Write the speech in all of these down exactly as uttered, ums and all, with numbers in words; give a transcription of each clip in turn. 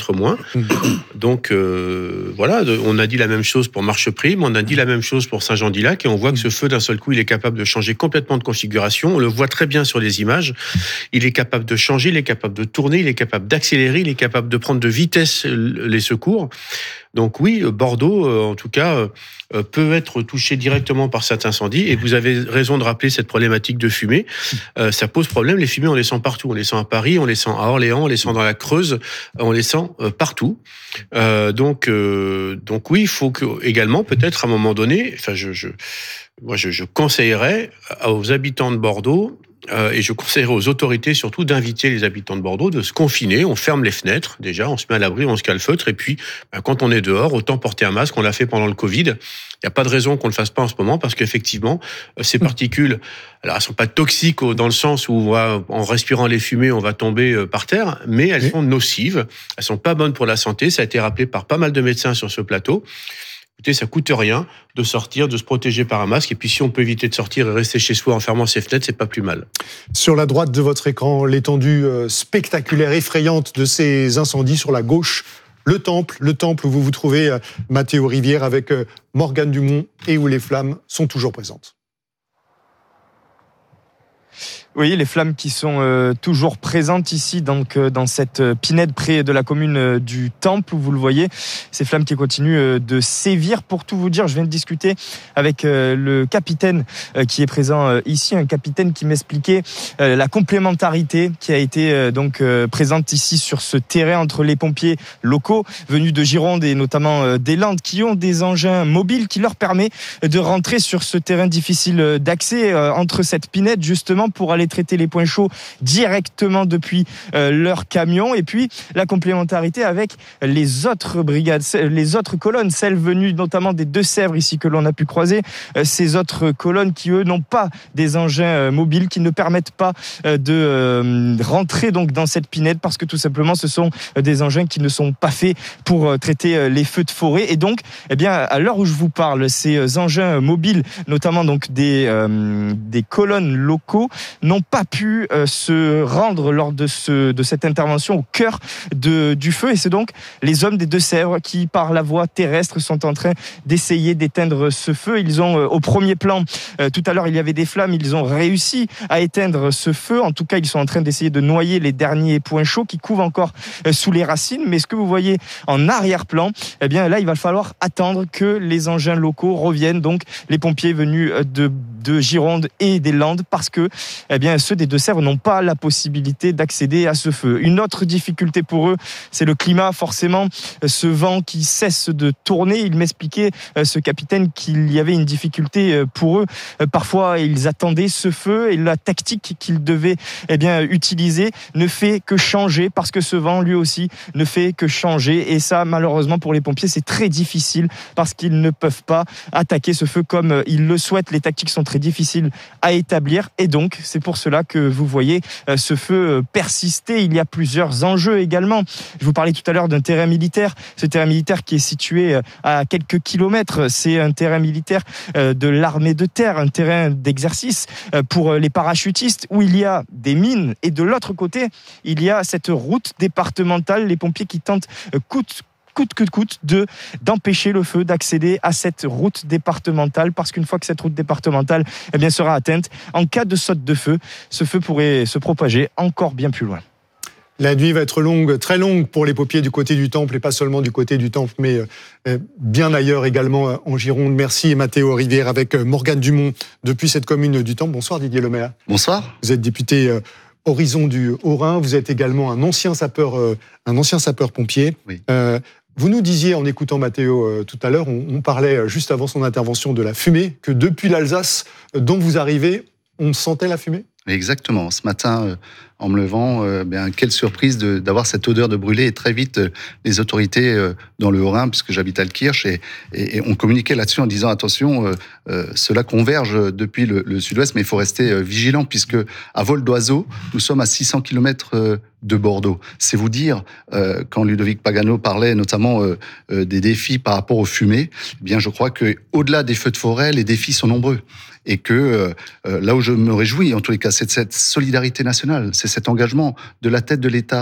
d'autres moins. Donc euh, voilà, on a dit la même chose pour Marcheprime, on a dit la même chose pour Saint-Jean-d'Ilac, et on voit que ce feu, d'un seul coup, il est capable de changer complètement de configuration. On le voit très bien sur les images. Il est capable de changer, il est capable de tourner, il est capable d'accélérer, il est capable de prendre de vitesse les secours. Donc oui, Bordeaux, euh, en tout cas, euh, peut être touché directement par cet incendie. Et vous avez raison de rappeler cette problématique de fumée. Euh, ça pose problème. Les fumées, on les sent partout. On les sent à Paris, on les sent à Orléans, on les sent dans la Creuse, on les sent euh, partout. Euh, donc, euh, donc oui, il faut que, également, peut-être à un moment donné, enfin, je, je, moi, je, je conseillerais aux habitants de Bordeaux. Euh, et je conseillerais aux autorités surtout d'inviter les habitants de Bordeaux de se confiner. On ferme les fenêtres, déjà, on se met à l'abri, on se calfeutre. Et puis, ben, quand on est dehors, autant porter un masque. On l'a fait pendant le Covid. Il n'y a pas de raison qu'on ne le fasse pas en ce moment parce qu'effectivement, ces particules, alors elles ne sont pas toxiques dans le sens où on va, en respirant les fumées, on va tomber par terre, mais elles sont nocives. Elles ne sont pas bonnes pour la santé. Ça a été rappelé par pas mal de médecins sur ce plateau. Écoutez, ça coûte rien de sortir, de se protéger par un masque. Et puis, si on peut éviter de sortir et rester chez soi en fermant ses fenêtres, c'est pas plus mal. Sur la droite de votre écran, l'étendue spectaculaire, effrayante de ces incendies. Sur la gauche, le temple, le temple où vous vous trouvez, Mathéo Rivière, avec Morgane Dumont, et où les flammes sont toujours présentes. Oui, les flammes qui sont euh, toujours présentes ici, donc euh, dans cette euh, pinède près de la commune euh, du Temple, où vous le voyez, ces flammes qui continuent euh, de sévir. Pour tout vous dire, je viens de discuter avec euh, le capitaine euh, qui est présent euh, ici, un capitaine qui m'expliquait euh, la complémentarité qui a été euh, donc euh, présente ici sur ce terrain entre les pompiers locaux venus de Gironde et notamment euh, des Landes, qui ont des engins mobiles qui leur permet de rentrer sur ce terrain difficile d'accès euh, entre cette pinède justement pour aller traiter les points chauds directement depuis euh, leur camion. Et puis la complémentarité avec les autres brigades, les autres colonnes, celles venues notamment des Deux-Sèvres ici que l'on a pu croiser, euh, ces autres colonnes qui eux n'ont pas des engins euh, mobiles, qui ne permettent pas euh, de euh, rentrer donc dans cette pinède parce que tout simplement ce sont euh, des engins qui ne sont pas faits pour euh, traiter euh, les feux de forêt. Et donc eh bien à l'heure où je vous parle, ces euh, engins mobiles, notamment donc des euh, des colonnes locaux, n'ont pas pu euh, se rendre lors de, ce, de cette intervention au cœur de, du feu. Et c'est donc les hommes des Deux-Sèvres qui, par la voie terrestre, sont en train d'essayer d'éteindre ce feu. Ils ont, euh, au premier plan, euh, tout à l'heure, il y avait des flammes, ils ont réussi à éteindre ce feu. En tout cas, ils sont en train d'essayer de noyer les derniers points chauds qui couvent encore euh, sous les racines. Mais ce que vous voyez en arrière-plan, eh bien là, il va falloir attendre que les engins locaux reviennent, donc les pompiers venus de, de Gironde et des Landes, parce que eh bien, ceux des Deux-Sèvres n'ont pas la possibilité d'accéder à ce feu. Une autre difficulté pour eux, c'est le climat. Forcément, ce vent qui cesse de tourner. Il m'expliquait, ce capitaine, qu'il y avait une difficulté pour eux. Parfois, ils attendaient ce feu et la tactique qu'ils devaient eh bien, utiliser ne fait que changer parce que ce vent, lui aussi, ne fait que changer. Et ça, malheureusement, pour les pompiers, c'est très difficile parce qu'ils ne peuvent pas attaquer ce feu comme ils le souhaitent. Les tactiques sont très difficiles à établir et donc, c'est pour cela que vous voyez ce feu persister. Il y a plusieurs enjeux également. Je vous parlais tout à l'heure d'un terrain militaire. Ce terrain militaire qui est situé à quelques kilomètres, c'est un terrain militaire de l'armée de terre, un terrain d'exercice pour les parachutistes où il y a des mines et de l'autre côté, il y a cette route départementale, les pompiers qui tentent coûte coûte que coûte de, d'empêcher le feu d'accéder à cette route départementale parce qu'une fois que cette route départementale eh bien, sera atteinte, en cas de saute de feu, ce feu pourrait se propager encore bien plus loin. La nuit va être longue, très longue pour les pompiers du côté du Temple et pas seulement du côté du Temple, mais bien ailleurs également en Gironde. Merci Mathéo Rivière avec Morgane Dumont depuis cette commune du Temple. Bonsoir Didier Lemaire. Bonsoir. Vous êtes député Horizon du Haut-Rhin, vous êtes également un ancien sapeur, un ancien sapeur-pompier. Oui. Euh, Vous nous disiez, en écoutant Mathéo euh, tout à l'heure, on, on parlait juste avant son intervention de la fumée, que depuis l'Alsace, euh, dont vous arrivez, on sentait la fumée ? Exactement. Ce matin, euh, en me levant, euh, bien, quelle surprise de, d'avoir cette odeur de brûlé. Et très vite, euh, les autorités euh, dans le Haut-Rhin, puisque j'habite à Altkirch, et, et, et on communiquait là-dessus en disant attention, euh, euh, cela converge depuis le, le sud-ouest, mais il faut rester euh, vigilant, puisque à vol d'oiseau, nous sommes à six cents kilomètres euh, de Bordeaux. C'est vous dire, euh, quand Ludovic Pagano parlait notamment euh, euh, des défis par rapport aux fumées, eh bien, je crois qu'au-delà des feux de forêt, les défis sont nombreux. Et que euh, là où je me réjouis, en tous les cas, c'est de cette solidarité nationale, c'est cet engagement de la tête de l'État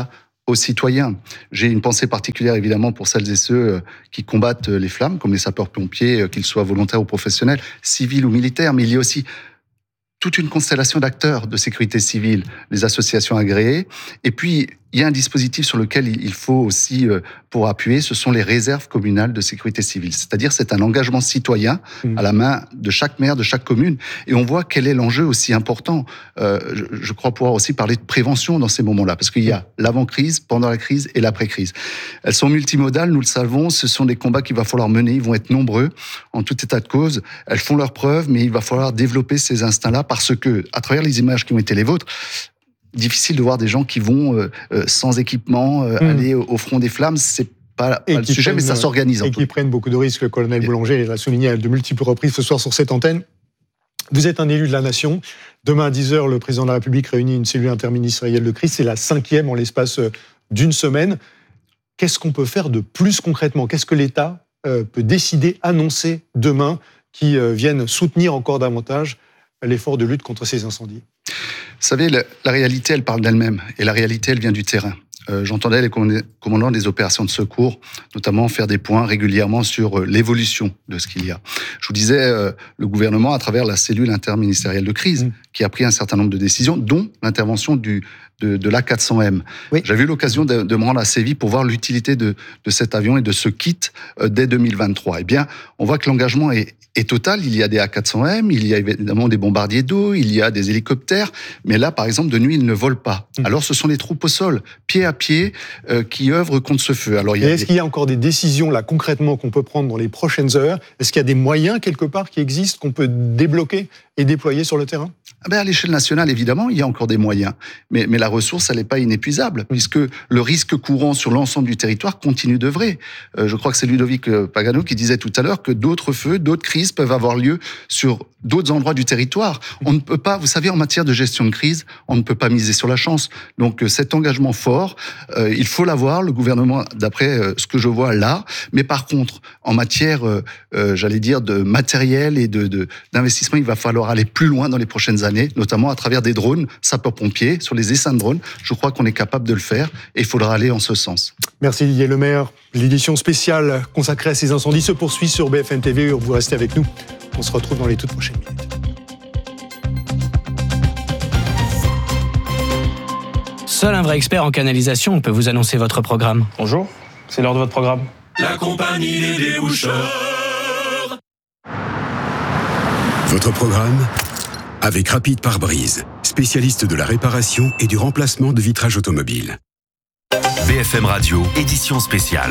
aux citoyens. J'ai une pensée particulière évidemment pour celles et ceux qui combattent les flammes, comme les sapeurs-pompiers, qu'ils soient volontaires ou professionnels, civils ou militaires, mais il y a aussi toute une constellation d'acteurs de sécurité civile, les associations agréées, et puis il y a un dispositif sur lequel il faut aussi, pour appuyer, ce sont les réserves communales de sécurité civile. C'est-à-dire, c'est un engagement citoyen à la main de chaque maire, de chaque commune. Et on voit quel est l'enjeu aussi important. Euh, je, je crois pouvoir aussi parler de prévention dans ces moments-là, parce qu'il y a l'avant-crise, pendant la crise et l'après-crise. Elles sont multimodales, nous le savons. Ce sont des combats qu'il va falloir mener. Ils vont être nombreux, en tout état de cause. Elles font leurs preuves, mais il va falloir développer ces instincts-là, parce que, à travers les images qui ont été les vôtres, difficile de voir des gens qui vont euh, euh, sans équipement euh, mmh. aller au, au front des flammes. C'est pas, pas le sujet, prennent, mais ça s'organise. Et qui prennent beaucoup de risques. Le colonel et... Boulanger l'a souligné à de multiples reprises ce soir sur cette antenne. Vous êtes un élu de la nation. Demain à dix heures, le président de la République réunit une cellule interministérielle de crise. C'est la cinquième en l'espace d'une semaine. Qu'est-ce qu'on peut faire de plus concrètement ? Qu'est-ce que l'État euh, peut décider, annoncer demain, qui euh, vienne soutenir encore davantage l'effort de lutte contre ces incendies ? Vous savez, la, la réalité, elle parle d'elle-même. Et la réalité, elle vient du terrain. Euh, j'entendais les commandants des opérations de secours, notamment faire des points régulièrement sur euh, l'évolution de ce qu'il y a. Je vous disais, euh, le gouvernement, à travers la cellule interministérielle de crise, mmh. qui a pris un certain nombre de décisions, dont l'intervention du, de, de l'A quatre cents M. Oui. J'avais eu l'occasion de, de me rendre à Séville pour voir l'utilité de, de cet avion et de ce kit euh, dès deux mille vingt-trois. Eh bien, on voit que l'engagement est est total. Il y a des A quatre cents M, il y a évidemment des bombardiers d'eau, il y a des hélicoptères, mais là, par exemple, de nuit, ils ne volent pas. Mmh. Alors, ce sont les troupes au sol, pied à pied, euh, qui œuvrent contre ce feu. Alors, il y a Et est-ce des... qu'il y a encore des décisions, là, concrètement, qu'on peut prendre dans les prochaines heures ? Est-ce qu'il y a des moyens, quelque part, qui existent, qu'on peut débloquer et déployer sur le terrain ? Ah ben à l'échelle nationale, évidemment, il y a encore des moyens. Mais, mais la ressource, elle n'est pas inépuisable, puisque le risque courant sur l'ensemble du territoire continue d'œuvrer. Euh, je crois que c'est Ludovic Pagano qui disait tout à l'heure que d'autres feux, d'autres crises peuvent avoir lieu sur d'autres endroits du territoire. On ne peut pas, vous savez, en matière de gestion de crise, on ne peut pas miser sur la chance. Donc cet engagement fort, euh, il faut l'avoir, le gouvernement, d'après euh, ce que je vois là. Mais par contre, en matière, euh, euh, j'allais dire, de matériel et de, de, d'investissement, il va falloir aller plus loin dans les prochaines années, notamment à travers des drones, sapeurs-pompiers, sur les essaims de drones. Je crois qu'on est capable de le faire et il faudra aller en ce sens. Merci Didier Lemaire. L'édition spéciale consacrée à ces incendies se poursuit sur B F M T V. Vous restez avec nous. On se retrouve dans les toutes prochaines minutes. Seul un vrai expert en canalisation peut vous annoncer votre programme. Bonjour, c'est l'heure de votre programme. La compagnie des déboucheurs. Votre programme avec Rapide Pare-Brise, spécialiste de la réparation et du remplacement de vitrages automobiles. B F M Radio, édition spéciale.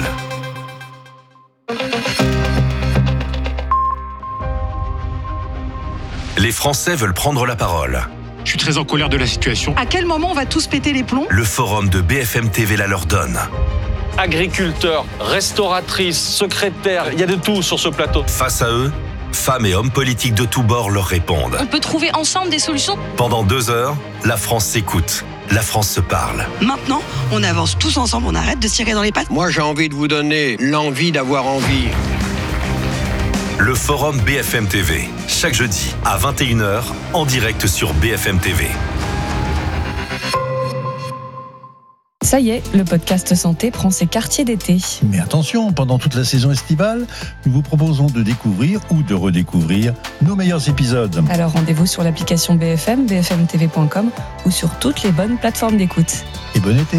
Les Français veulent prendre la parole. Je suis très en colère de la situation. À quel moment on va tous péter les plombs ? Le forum de B F M T V la leur donne. Agriculteurs, restauratrices, secrétaires, il y a de tout sur ce plateau. Face à eux, femmes et hommes politiques de tous bords leur répondent. On peut trouver ensemble des solutions ? Pendant deux heures, la France s'écoute. La France se parle. Maintenant, on avance tous ensemble, on arrête de se tirer dans les pattes. Moi, j'ai envie de vous donner l'envie d'avoir envie. Le forum B F M T V, chaque jeudi à vingt et une heures, en direct sur B F M T V. Ça y est, le podcast santé prend ses quartiers d'été. Mais attention, pendant toute la saison estivale, nous vous proposons de découvrir ou de redécouvrir nos meilleurs épisodes. Alors rendez-vous sur l'application B F M, b f m t v point com ou sur toutes les bonnes plateformes d'écoute. Et bon été.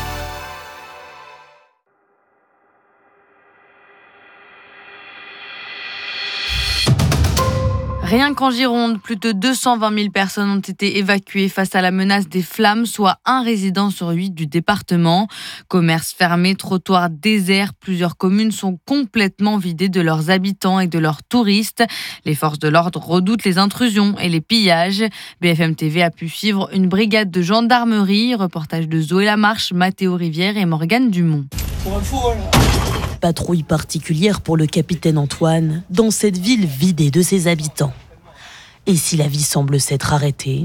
Rien qu'en Gironde, plus de deux cent vingt mille personnes ont été évacuées face à la menace des flammes, soit un résident sur huit du département. Commerces fermés, trottoirs déserts, plusieurs communes sont complètement vidées de leurs habitants et de leurs touristes. Les forces de l'ordre redoutent les intrusions et les pillages. B F M T V a pu suivre une brigade de gendarmerie. Reportage de Zoé Lamarche, Mathéo Rivière et Morgane Dumont. Pour un fou, voilà. Patrouille particulière pour le capitaine Antoine, dans cette ville vidée de ses habitants. Et si la vie semble s'être arrêtée,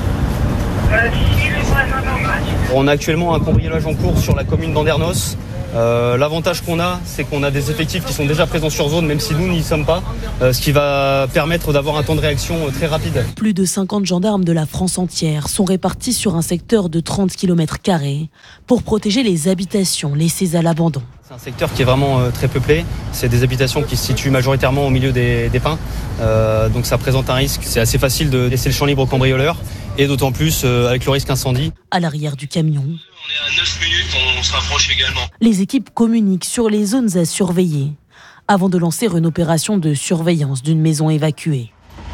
on a actuellement un cambriolage en cours sur la commune d'Andernos. Euh, l'avantage qu'on a, c'est qu'on a des effectifs qui sont déjà présents sur zone, même si nous n'y sommes pas, euh, ce qui va permettre d'avoir un temps de réaction euh, très rapide. Plus de cinquante gendarmes de la France entière sont répartis sur un secteur de trente kilomètres carrés pour protéger les habitations laissées à l'abandon. C'est un secteur qui est vraiment euh, très peuplé. C'est des habitations qui se situent majoritairement au milieu des, des pins. Euh, donc ça présente un risque. C'est assez facile de laisser le champ libre aux cambrioleurs. Et d'autant plus euh, avec le risque incendie. À l'arrière du camion, On est à neuf minutes, on se rapproche également. les équipes communiquent sur les zones à surveiller avant de lancer une opération de surveillance d'une maison évacuée.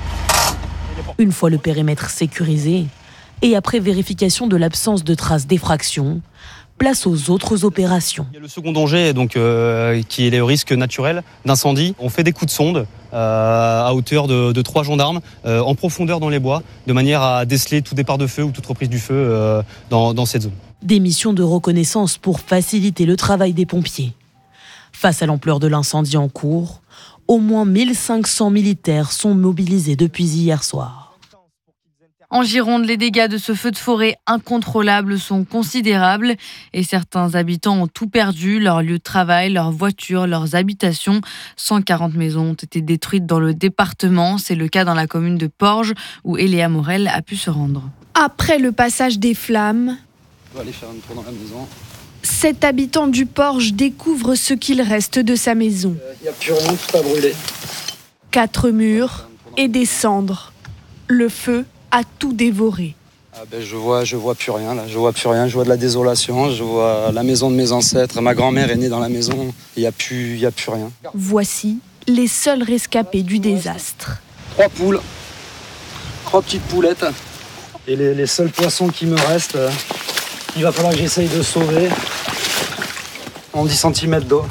Une fois le périmètre sécurisé et après vérification de l'absence de traces d'effraction, place aux autres opérations. Il y a le second danger, donc, euh, qui est le risque naturel d'incendie. On fait des coups de sonde euh, à hauteur de, de trois gendarmes euh, en profondeur dans les bois, de manière à déceler tout départ de feu ou toute reprise du feu euh, dans, dans cette zone. Des missions de reconnaissance pour faciliter le travail des pompiers. Face à l'ampleur de l'incendie en cours, au moins mille cinq cents militaires sont mobilisés depuis hier soir. En Gironde, les dégâts de ce feu de forêt incontrôlable sont considérables et certains habitants ont tout perdu, leur lieu de travail, leurs voitures, leurs habitations. cent quarante maisons ont été détruites dans le département. C'est le cas dans la commune de Porges où Eléa Morel a pu se rendre. Après le passage des flammes, On va aller faire un tour dans la maison. cet habitant du Porges découvre ce qu'il reste de sa maison. Il n'y a plus rien, tout a brûlé. Quatre murs et des cendres. Le feu a tout dévoré. Ah ben je vois, je vois plus rien là. Je vois plus rien. Je vois de la désolation. Je vois la maison de mes ancêtres. Ma grand-mère est née dans la maison. Il y a plus, il y a plus rien. Voici les seuls rescapés du désastre. Trois poules, trois petites poulettes. Et les, les seuls poissons qui me restent, euh, il va falloir que j'essaye de sauver en dix centimètres d'eau.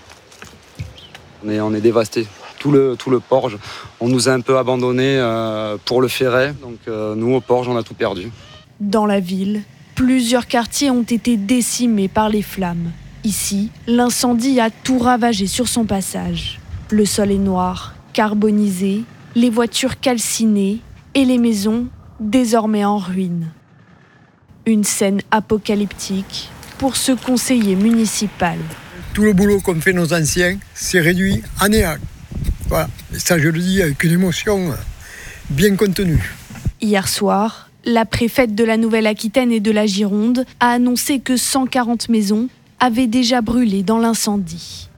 On est, on est dévasté. Tout le, tout le Porge, on nous a un peu abandonnés euh, pour le ferret. Donc euh, nous, au Porge, on a tout perdu. Dans la ville, plusieurs quartiers ont été décimés par les flammes. Ici, l'incendie a tout ravagé sur son passage. Le sol est noir, carbonisé, les voitures calcinées et les maisons désormais en ruine. Une scène apocalyptique pour ce conseiller municipal. Tout le boulot qu'ont fait nos anciens s'est réduit à néant. Voilà, et ça je le dis avec une émotion bien contenue. Hier soir, la préfète de la Nouvelle-Aquitaine et de la Gironde a annoncé que cent quarante maisons avaient déjà brûlé dans l'incendie.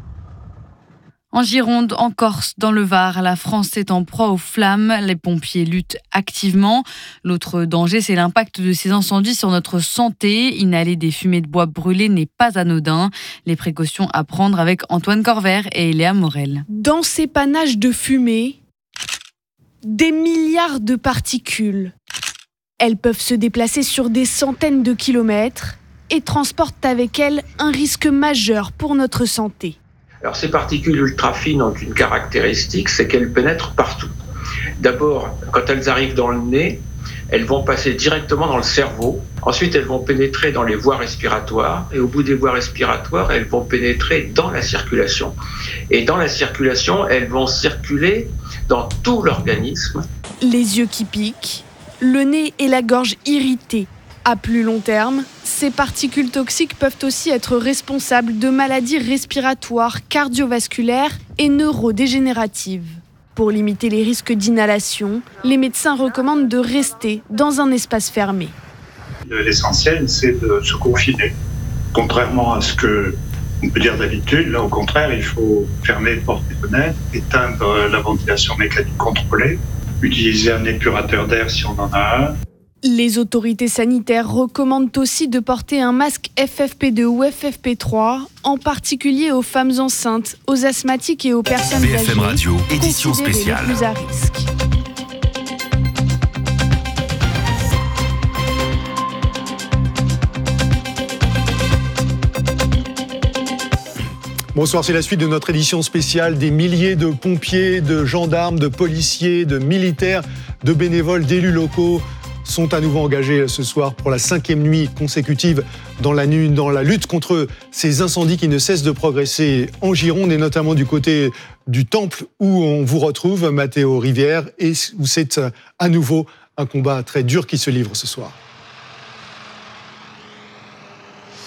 En Gironde, en Corse, dans le Var, la France est en proie aux flammes. Les pompiers luttent activement. L'autre danger, c'est l'impact de ces incendies sur notre santé. Inhaler des fumées de bois brûlées n'est pas anodin. Les précautions à prendre avec Antoine Corvert et Eléa Morel. Dans ces panaches de fumée, des milliards de particules. Elles peuvent se déplacer sur des centaines de kilomètres et transportent avec elles un risque majeur pour notre santé. Alors ces particules ultra fines ont une caractéristique, c'est qu'elles pénètrent partout. D'abord, quand elles arrivent dans le nez, elles vont passer directement dans le cerveau. Ensuite, elles vont pénétrer dans les voies respiratoires. Et au bout des voies respiratoires, elles vont pénétrer dans la circulation. Et dans la circulation, elles vont circuler dans tout l'organisme. Les yeux qui piquent, le nez et la gorge irrités. À plus long terme, ces particules toxiques peuvent aussi être responsables de maladies respiratoires, cardiovasculaires et neurodégénératives. Pour limiter les risques d'inhalation, les médecins recommandent de rester dans un espace fermé. L'essentiel, c'est de se confiner. Contrairement à ce qu'on peut dire d'habitude, là au contraire, il faut fermer les portes et fenêtres, éteindre la ventilation mécanique contrôlée, utiliser un épurateur d'air si on en a un. Les autorités sanitaires recommandent aussi de porter un masque F F P deux ou F F P trois, en particulier aux femmes enceintes, aux asthmatiques et aux personnes âgées, B F M Radio, édition spéciale. Les plus à risque. Bonsoir, c'est la suite de notre édition spéciale. Des milliers de pompiers, de gendarmes, de policiers, de militaires, de bénévoles, d'élus locaux sont à nouveau engagés ce soir pour la cinquième nuit consécutive dans la, dans la lutte contre ces incendies qui ne cessent de progresser en Gironde et notamment du côté du Temple où on vous retrouve, Mathéo Rivière, et où c'est à nouveau un combat très dur qui se livre ce soir.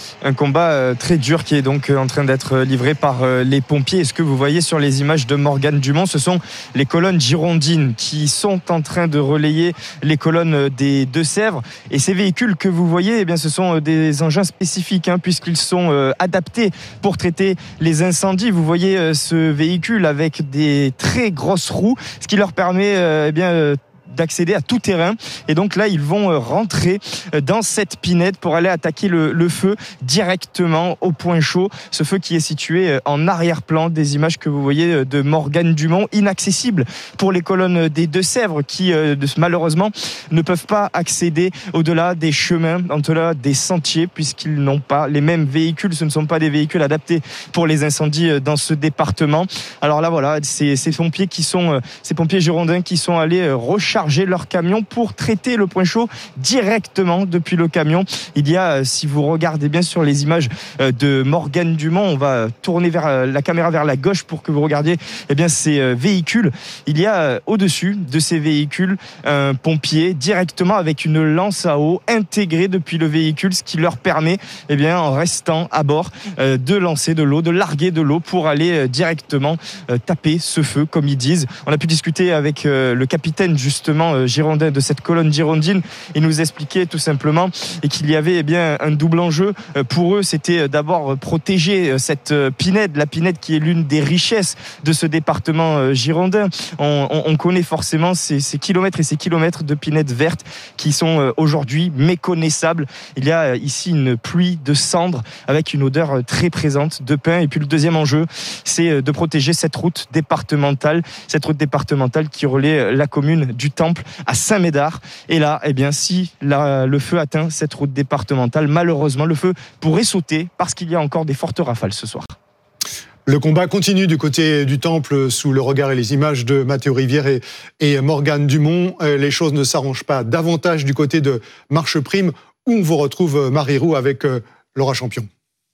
Un combat très dur qui est donc en train d'être livré par les pompiers. Et ce que vous voyez sur les images de Morgane Dumont, ce sont les colonnes girondines qui sont en train de relayer les colonnes des Deux-Sèvres. Et ces véhicules que vous voyez, eh bien, ce sont des engins spécifiques hein, puisqu'ils sont adaptés pour traiter les incendies. Vous voyez ce véhicule avec des très grosses roues, ce qui leur permet eh bien, d'accéder à tout terrain. Et donc là, ils vont rentrer dans cette pinède pour aller attaquer le, le feu directement au point chaud. Ce feu qui est situé en arrière-plan des images que vous voyez de Morgane Dumont, inaccessible pour les colonnes des Deux-Sèvres qui, malheureusement, ne peuvent pas accéder au-delà des chemins, au-delà des sentiers, puisqu'ils n'ont pas les mêmes véhicules. Ce ne sont pas des véhicules adaptés pour les incendies dans ce département. Alors là, voilà, c'est ces pompiers qui sont, ces pompiers girondins qui sont allés recharger leur camion pour traiter le point chaud directement depuis le camion. Il y a, si vous regardez bien sur les images de Morgane Dumont, on va tourner vers la caméra vers la gauche pour que vous regardiez eh bien, ces véhicules. Il y a au-dessus de ces véhicules un pompier directement avec une lance à eau intégrée depuis le véhicule, ce qui leur permet, eh bien, en restant à bord, de lancer de l'eau, de larguer de l'eau pour aller directement taper ce feu, comme ils disent. On a pu discuter avec le capitaine justement girondin de cette colonne girondine. Il nous expliquait tout simplement et qu'il y avait eh bien un double enjeu pour eux. C'était d'abord protéger cette pinède, la pinède qui est l'une des richesses de ce département girondin. On, on, on connaît forcément ces, ces kilomètres et ces kilomètres de pinèdes vertes qui sont aujourd'hui méconnaissables. Il y a ici une pluie de cendres avec une odeur très présente de pin. Et puis le deuxième enjeu, c'est de protéger cette route départementale, cette route départementale qui relaie la commune du Temple à Saint-Médard. Et là, eh bien, si la, le feu atteint cette route départementale, malheureusement, le feu pourrait sauter parce qu'il y a encore des fortes rafales ce soir. Le combat continue du côté du Temple sous le regard et les images de Mathéo Rivière et, et Morgane Dumont. Les choses ne s'arrangent pas davantage du côté de Marcheprime où on vous retrouve Marie Roux avec Laura Champion.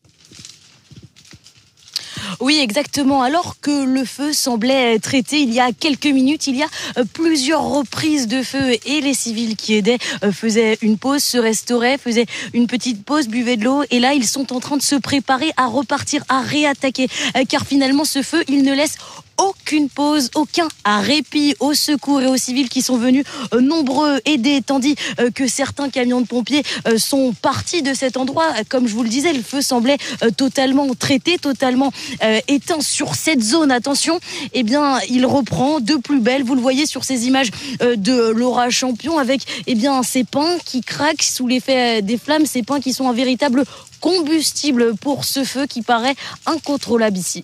Oui, exactement. Alors que le feu semblait traité il y a quelques minutes, il y a plusieurs reprises de feu et les civils qui aidaient faisaient une pause, se restauraient, faisaient une petite pause, buvaient de l'eau. Et là, ils sont en train de se préparer à repartir, à réattaquer. Car finalement, ce feu, il ne laisse aucune pause, aucun répit aux secours et aux civils qui sont venus euh, nombreux aider, tandis euh, que certains camions de pompiers euh, sont partis de cet endroit. Comme je vous le disais, le feu semblait euh, totalement traité, totalement euh, éteint sur cette zone. Attention, eh bien, il reprend de plus belle. Vous le voyez sur ces images euh, de Laura Champion avec eh bien, ces pins qui craquent sous l'effet des flammes, ces pins qui sont un véritable combustible pour ce feu qui paraît incontrôlable ici.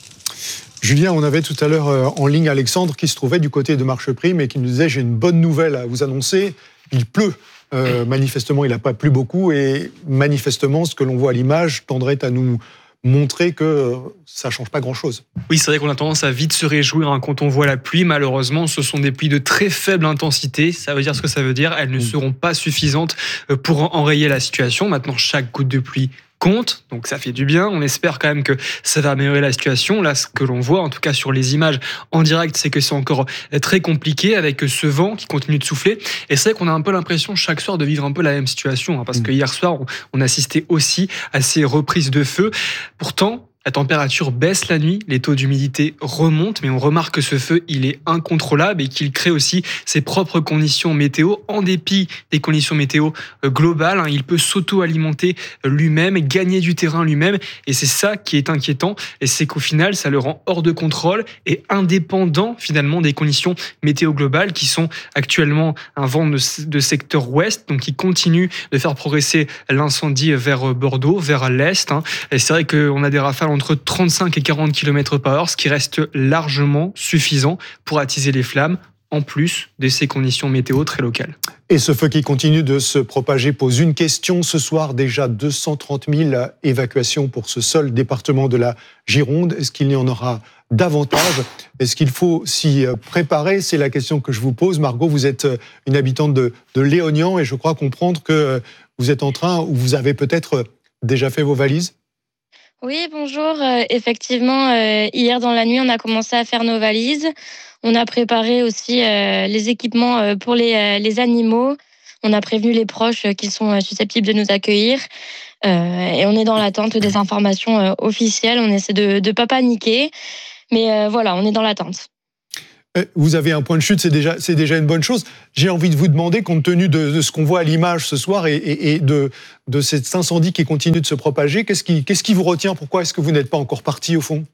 Julien, on avait tout à l'heure en ligne Alexandre qui se trouvait du côté de Marcheprime et qui nous disait « j'ai une bonne nouvelle à vous annoncer, il pleut ». Euh, manifestement, il n'a pas plu beaucoup et manifestement, ce que l'on voit à l'image tendrait à nous montrer que ça ne change pas grand-chose. Oui, c'est vrai qu'on a tendance à vite se réjouir hein, quand on voit la pluie. Malheureusement, ce sont des pluies de très faible intensité. Ça veut dire ce que ça veut dire. Elles ne mmh. seront pas suffisantes pour enrayer la situation. Maintenant, chaque goutte de pluie compte, donc ça fait du bien. On espère quand même que ça va améliorer la situation. Là, ce que l'on voit, en tout cas sur les images en direct, c'est que c'est encore très compliqué avec ce vent qui continue de souffler. Et c'est vrai qu'on a un peu l'impression chaque soir de vivre un peu la même situation, hein, parce que hier soir, on assistait aussi à ces reprises de feu. Pourtant, la température baisse la nuit, les taux d'humidité remontent, mais on remarque que ce feu, il est incontrôlable et qu'il crée aussi ses propres conditions météo. En dépit des conditions météo globales, hein, il peut s'auto-alimenter lui-même, gagner du terrain lui-même, et c'est ça qui est inquiétant. Et c'est qu'au final, ça le rend hors de contrôle et indépendant finalement des conditions météo globales qui sont actuellement un vent de, de secteur ouest, donc qui continue de faire progresser l'incendie vers Bordeaux, vers l'est. Hein. Et c'est vrai qu'on a des rafales entre trente-cinq et quarante kilomètres par heure, ce qui reste largement suffisant pour attiser les flammes, en plus de ces conditions météo très locales. Et ce feu qui continue de se propager pose une question. Ce soir, déjà deux cent trente mille évacuations pour ce seul département de la Gironde. Est-ce qu'il y en aura davantage? Est-ce qu'il faut s'y préparer? C'est la question que je vous pose. Margot, vous êtes une habitante de, de Léognan et je crois comprendre que vous êtes en train, ou vous avez peut-être déjà fait vos valises? Oui, bonjour. Euh, effectivement, euh, hier dans la nuit, on a commencé à faire nos valises. On a préparé aussi euh, les équipements euh, pour les, euh, les animaux. On a prévenu les proches euh, qui sont euh, susceptibles de nous accueillir. Euh, et on est dans l'attente des informations euh, officielles. On essaie de ne pas paniquer. Mais euh, voilà, on est dans l'attente. Vous avez un point de chute, c'est déjà, c'est déjà une bonne chose. J'ai envie de vous demander, compte tenu de, de ce qu'on voit à l'image ce soir et, et, et de, de cet incendie qui continue de se propager, qu'est-ce qui, qu'est-ce qui vous retient? Pourquoi est-ce que vous n'êtes pas encore parti au fond?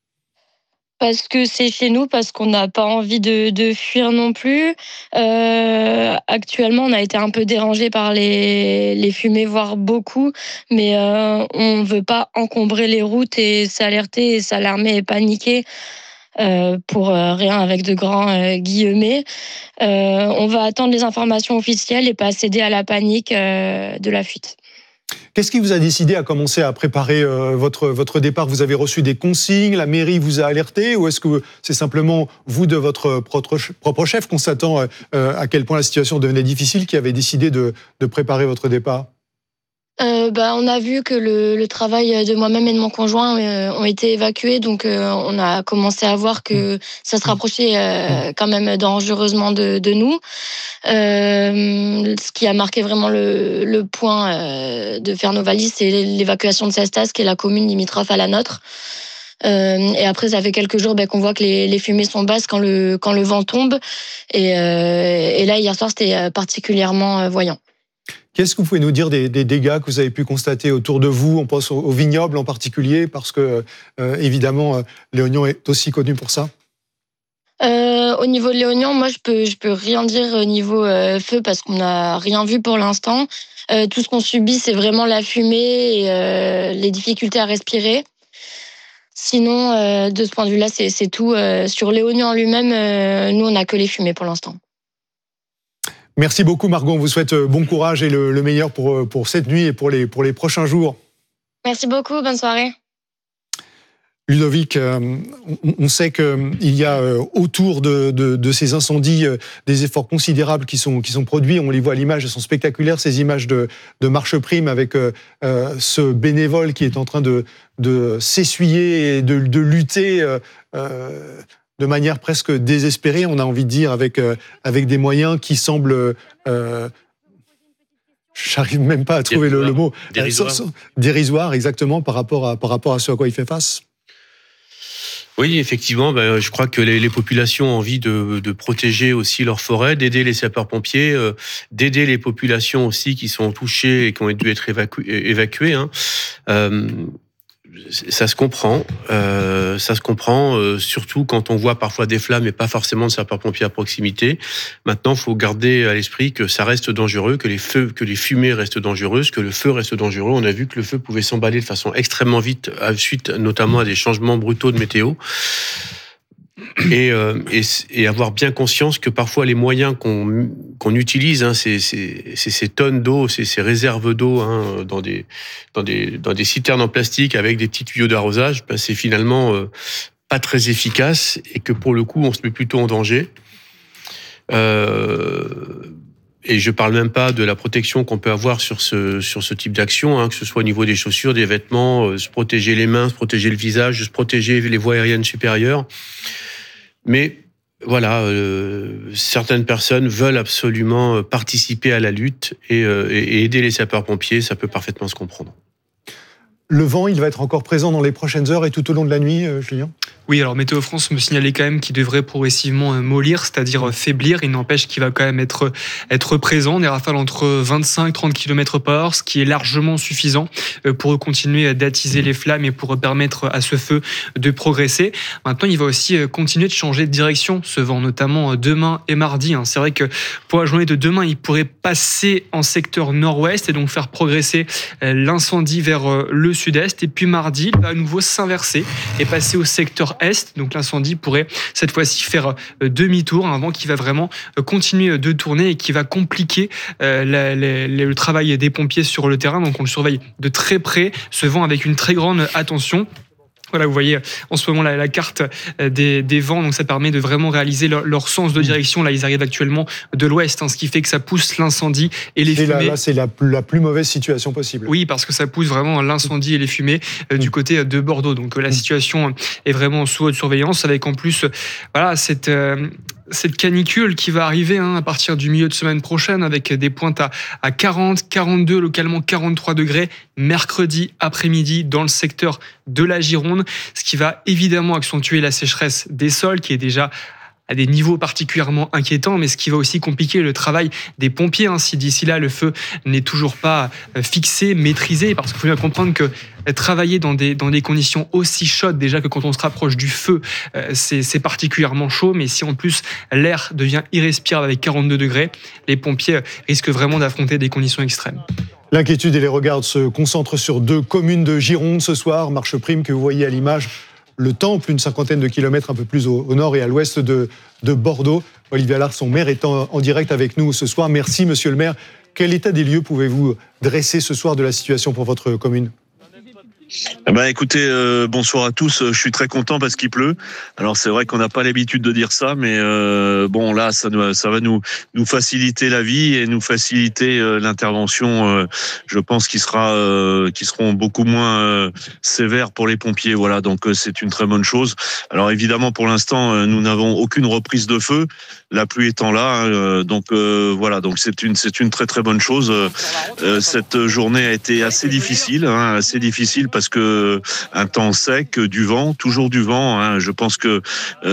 Parce que c'est chez nous, parce qu'on n'a pas envie de, de fuir non plus. Euh, actuellement, on a été un peu dérangé par les, les fumées, voire beaucoup, mais euh, on ne veut pas encombrer les routes et s'alerter et s'alarmer et paniquer. Euh, pour euh, rien avec de grands euh, guillemets. Euh, on va attendre les informations officielles et pas céder à la panique euh, de la fuite. Qu'est-ce qui vous a décidé à commencer à préparer euh, votre, votre départ? Vous avez reçu des consignes, la mairie vous a alerté, ou est-ce que c'est simplement vous, de votre propre, propre chef, constatant euh, à quel point la situation devenait difficile, qui avez décidé de, de préparer votre départ? Euh, bah, on a vu que le, le travail de moi-même et de mon conjoint euh, ont été évacués, donc euh, on a commencé à voir que ça se rapprochait euh, quand même dangereusement de, de nous. Euh, ce qui a marqué vraiment le, le point euh, de faire nos valises, c'est l'évacuation de Cestas, qui est la commune limitrophe à la nôtre. Euh, et après, ça fait quelques jours ben, qu'on voit que les, les fumées sont basses quand le, quand le vent tombe. Et, euh, et là, hier soir, c'était particulièrement voyant. Qu'est-ce que vous pouvez nous dire des, des dégâts que vous avez pu constater autour de vous? On pense au, au vignoble en particulier, parce que, euh, évidemment, euh, Léognan est aussi connu pour ça. Euh, au niveau de Léognan, moi, je peux, je peux rien dire au niveau euh, feu, parce qu'on n'a rien vu pour l'instant. Euh, tout ce qu'on subit, c'est vraiment la fumée et euh, les difficultés à respirer. Sinon, euh, de ce point de vue-là, c'est, c'est tout. Euh, sur Léognan en lui-même, euh, nous, on n'a que les fumées pour l'instant. Merci beaucoup, Margot. On vous souhaite bon courage et le, le meilleur pour, pour cette nuit et pour les, pour les prochains jours. Merci beaucoup. Bonne soirée. Ludovic, euh, on, on sait qu'il y a euh, autour de, de, de ces incendies euh, des efforts considérables qui sont, qui sont produits. On les voit à l'image, elles sont spectaculaires, ces images de, de marche prime avec euh, euh, ce bénévole qui est en train de, de s'essuyer et de, de lutter euh, euh, de manière presque désespérée, on a envie de dire, avec, euh, avec des moyens qui semblent... Euh, j'arrive même pas à trouver le, le mot. Dérisoire. Euh, dérisoire, exactement, par rapport, à, par rapport à ce à quoi il fait face. Oui, effectivement, ben, je crois que les, les populations ont envie de, de protéger aussi leurs forêts, d'aider les sapeurs-pompiers, euh, d'aider les populations aussi qui sont touchées et qui ont dû être évacu- évacuées. Hein. Euh, Ça se comprend, euh, ça se comprend, euh, surtout quand on voit parfois des flammes et pas forcément de sapeurs-pompiers à proximité. Maintenant, il faut garder à l'esprit que ça reste dangereux, que les feux, que les fumées restent dangereuses, que le feu reste dangereux. On a vu que le feu pouvait s'emballer de façon extrêmement vite, suite notamment à des changements brutaux de météo. Et, euh, et, et avoir bien conscience que parfois les moyens qu'on, qu'on utilise, hein, c'est, c'est, c'est ces tonnes d'eau, c'est ces réserves d'eau hein, dans, des, dans, des, dans des citernes en plastique avec des petits tuyaux d'arrosage, ben c'est finalement euh, pas très efficace et que pour le coup on se met plutôt en danger. Euh, et je parle même pas de la protection qu'on peut avoir sur ce, sur ce type d'action, hein, que ce soit au niveau des chaussures, des vêtements, euh, se protéger les mains, se protéger le visage, se protéger les voies aériennes supérieures. Mais voilà, euh, certaines personnes veulent absolument participer à la lutte et, euh, et aider les sapeurs-pompiers, ça peut parfaitement se comprendre. Le vent, il va être encore présent dans les prochaines heures et tout au long de la nuit, euh, Julien ? Oui, alors Météo France me signalait quand même qu'il devrait progressivement mollir, c'est-à-dire faiblir. Il n'empêche qu'il va quand même être, être présent. Des rafales entre vingt-cinq et trente kilomètres par heure, ce qui est largement suffisant pour continuer d'attiser les flammes et pour permettre à ce feu de progresser. Maintenant, il va aussi continuer de changer de direction, ce vent, notamment demain et mardi. C'est vrai que pour la journée de demain, il pourrait passer en secteur nord-ouest et donc faire progresser l'incendie vers le sud-est. Et puis mardi, il va à nouveau s'inverser et passer au secteur est, donc l'incendie pourrait cette fois-ci faire demi-tour, un vent qui va vraiment continuer de tourner et qui va compliquer euh, la, la, le travail des pompiers sur le terrain. Donc on le surveille de très près, ce vent avec une très grande attention. Voilà, vous voyez en ce moment la, la carte des, des vents, donc ça permet de vraiment réaliser leur, leur sens de direction. Là, ils arrivent actuellement de l'ouest, hein, ce qui fait que ça pousse l'incendie et les c'est fumées. Là, là, c'est la, la plus mauvaise situation possible. Oui, parce que ça pousse vraiment l'incendie et les fumées euh, du côté de Bordeaux. Donc euh, la situation est vraiment sous haute surveillance, avec en plus, euh, voilà, cette... Euh, cette canicule qui va arriver hein, à partir du milieu de semaine prochaine avec des pointes à, à quarante, quarante-deux, localement quarante-trois degrés mercredi après-midi dans le secteur de la Gironde, ce qui va évidemment accentuer la sécheresse des sols qui est déjà à des niveaux particulièrement inquiétants, mais ce qui va aussi compliquer le travail des pompiers, hein, si d'ici là le feu n'est toujours pas fixé, maîtrisé, parce qu'il faut bien comprendre que travailler dans des, dans des conditions aussi chaudes, déjà que quand on se rapproche du feu, c'est, c'est particulièrement chaud, mais si en plus l'air devient irrespirable avec quarante-deux degrés, les pompiers risquent vraiment d'affronter des conditions extrêmes. L'inquiétude et les regards se concentrent sur deux communes de Gironde ce soir, Marche Prime que vous voyez à l'image, le Temple, une cinquantaine de kilomètres un peu plus au, au nord et à l'ouest de, de Bordeaux. Olivier Allard, son maire, est en, en direct avec nous ce soir. Merci, monsieur le maire. Quel état des lieux pouvez-vous dresser ce soir de la situation pour votre commune ? Eh ben, écoutez, euh, bonsoir à tous. Je suis très content parce qu'il pleut. Alors c'est vrai qu'on n'a pas l'habitude de dire ça, mais euh, bon là, ça, ça va nous nous faciliter la vie et nous faciliter euh, l'intervention. Euh, je pense qu'il sera, euh, qui seront beaucoup moins euh, sévères pour les pompiers. Voilà, donc euh, c'est une très bonne chose. Alors évidemment, pour l'instant, euh, nous n'avons aucune reprise de feu. La pluie étant là, euh, donc euh, voilà, donc c'est une c'est une très très bonne chose. Euh, cette journée a été assez difficile, hein, assez difficile parce que un temps sec, du vent, toujours du vent. Hein, je pense que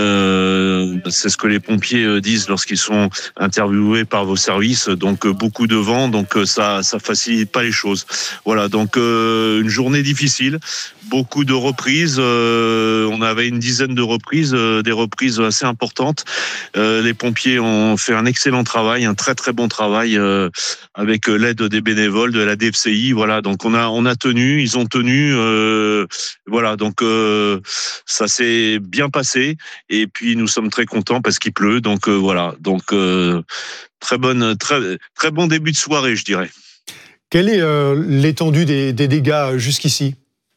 euh, c'est ce que les pompiers disent lorsqu'ils sont interviewés par vos services. Donc beaucoup de vent, donc ça ça facilite pas les choses. Voilà, donc euh, une journée difficile, beaucoup de reprises. Euh, on avait une dizaine de reprises, euh, des reprises assez importantes. Euh, les pompiers ont fait un excellent travail, un très très bon travail euh, avec l'aide des bénévoles de la D F C I. Voilà, donc on a on a tenu, ils ont tenu. Euh, voilà, donc euh, ça s'est bien passé et puis nous sommes très contents parce qu'il pleut. Donc euh, voilà, donc euh, très bonne, très très bon début de soirée, je dirais. Quelle est euh, l'étendue des, des dégâts jusqu'ici ?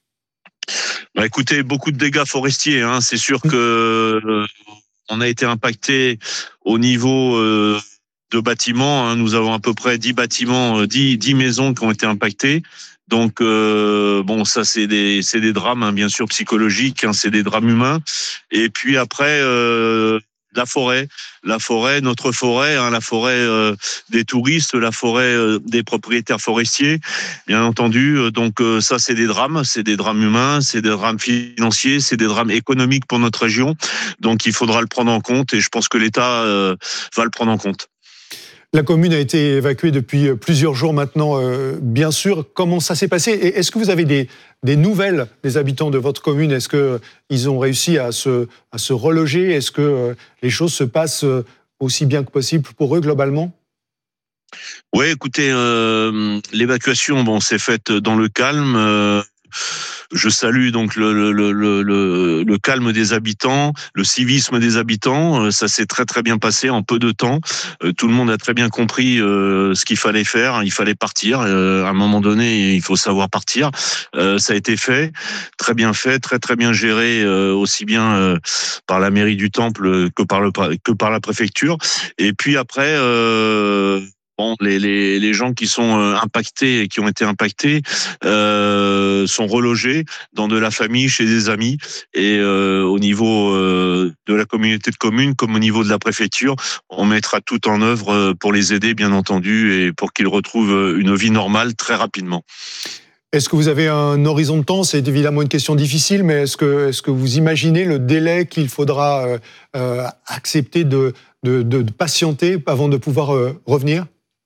Bah, écoutez, beaucoup de dégâts forestiers. Hein. C'est sûr que euh, on a été impacté au niveau euh, de bâtiments. Hein. Nous avons à peu près dix bâtiments, dix, dix maisons qui ont été impactées. Donc euh, bon, ça c'est des c'est des drames hein, bien sûr psychologiques, hein, c'est des drames humains. Et puis après euh, la forêt, la forêt, notre forêt, hein, la forêt euh, des touristes, la forêt euh, des propriétaires forestiers, bien entendu. Donc euh, ça c'est des drames, c'est des drames humains, c'est des drames financiers, c'est des drames économiques pour notre région. Donc il faudra le prendre en compte et je pense que l'État euh, va le prendre en compte. La commune a été évacuée depuis plusieurs jours maintenant, euh, bien sûr. Comment ça s'est passé ? Et est-ce que vous avez des, des nouvelles des habitants de votre commune ? Est-ce qu'ils ont réussi à se, à se reloger ? Est-ce que euh, les choses se passent aussi bien que possible pour eux, globalement ? Oui, écoutez, euh, l'évacuation bon, s'est faite dans le calme. Euh, Je salue donc le, le, le, le, le calme des habitants, le civisme des habitants. Ça s'est très très bien passé en peu de temps. Tout le monde a très bien compris ce qu'il fallait faire. Il fallait partir. À un moment donné, il faut savoir partir. Ça a été fait, très bien fait, très très bien géré, aussi bien par la mairie du Temple que par le que par la préfecture. Et puis après. Euh Bon, les, les, les gens qui sont impactés et qui ont été impactés euh, sont relogés dans de la famille, chez des amis. Et euh, au niveau euh, de la communauté de communes, comme au niveau de la préfecture, on mettra tout en œuvre pour les aider, bien entendu, et pour qu'ils retrouvent une vie normale très rapidement. Est-ce que vous avez un horizon de temps ? C'est évidemment une question difficile, mais est-ce que, est-ce que vous imaginez le délai qu'il faudra euh, euh, accepter de, de, de, de patienter avant de pouvoir euh, revenir ?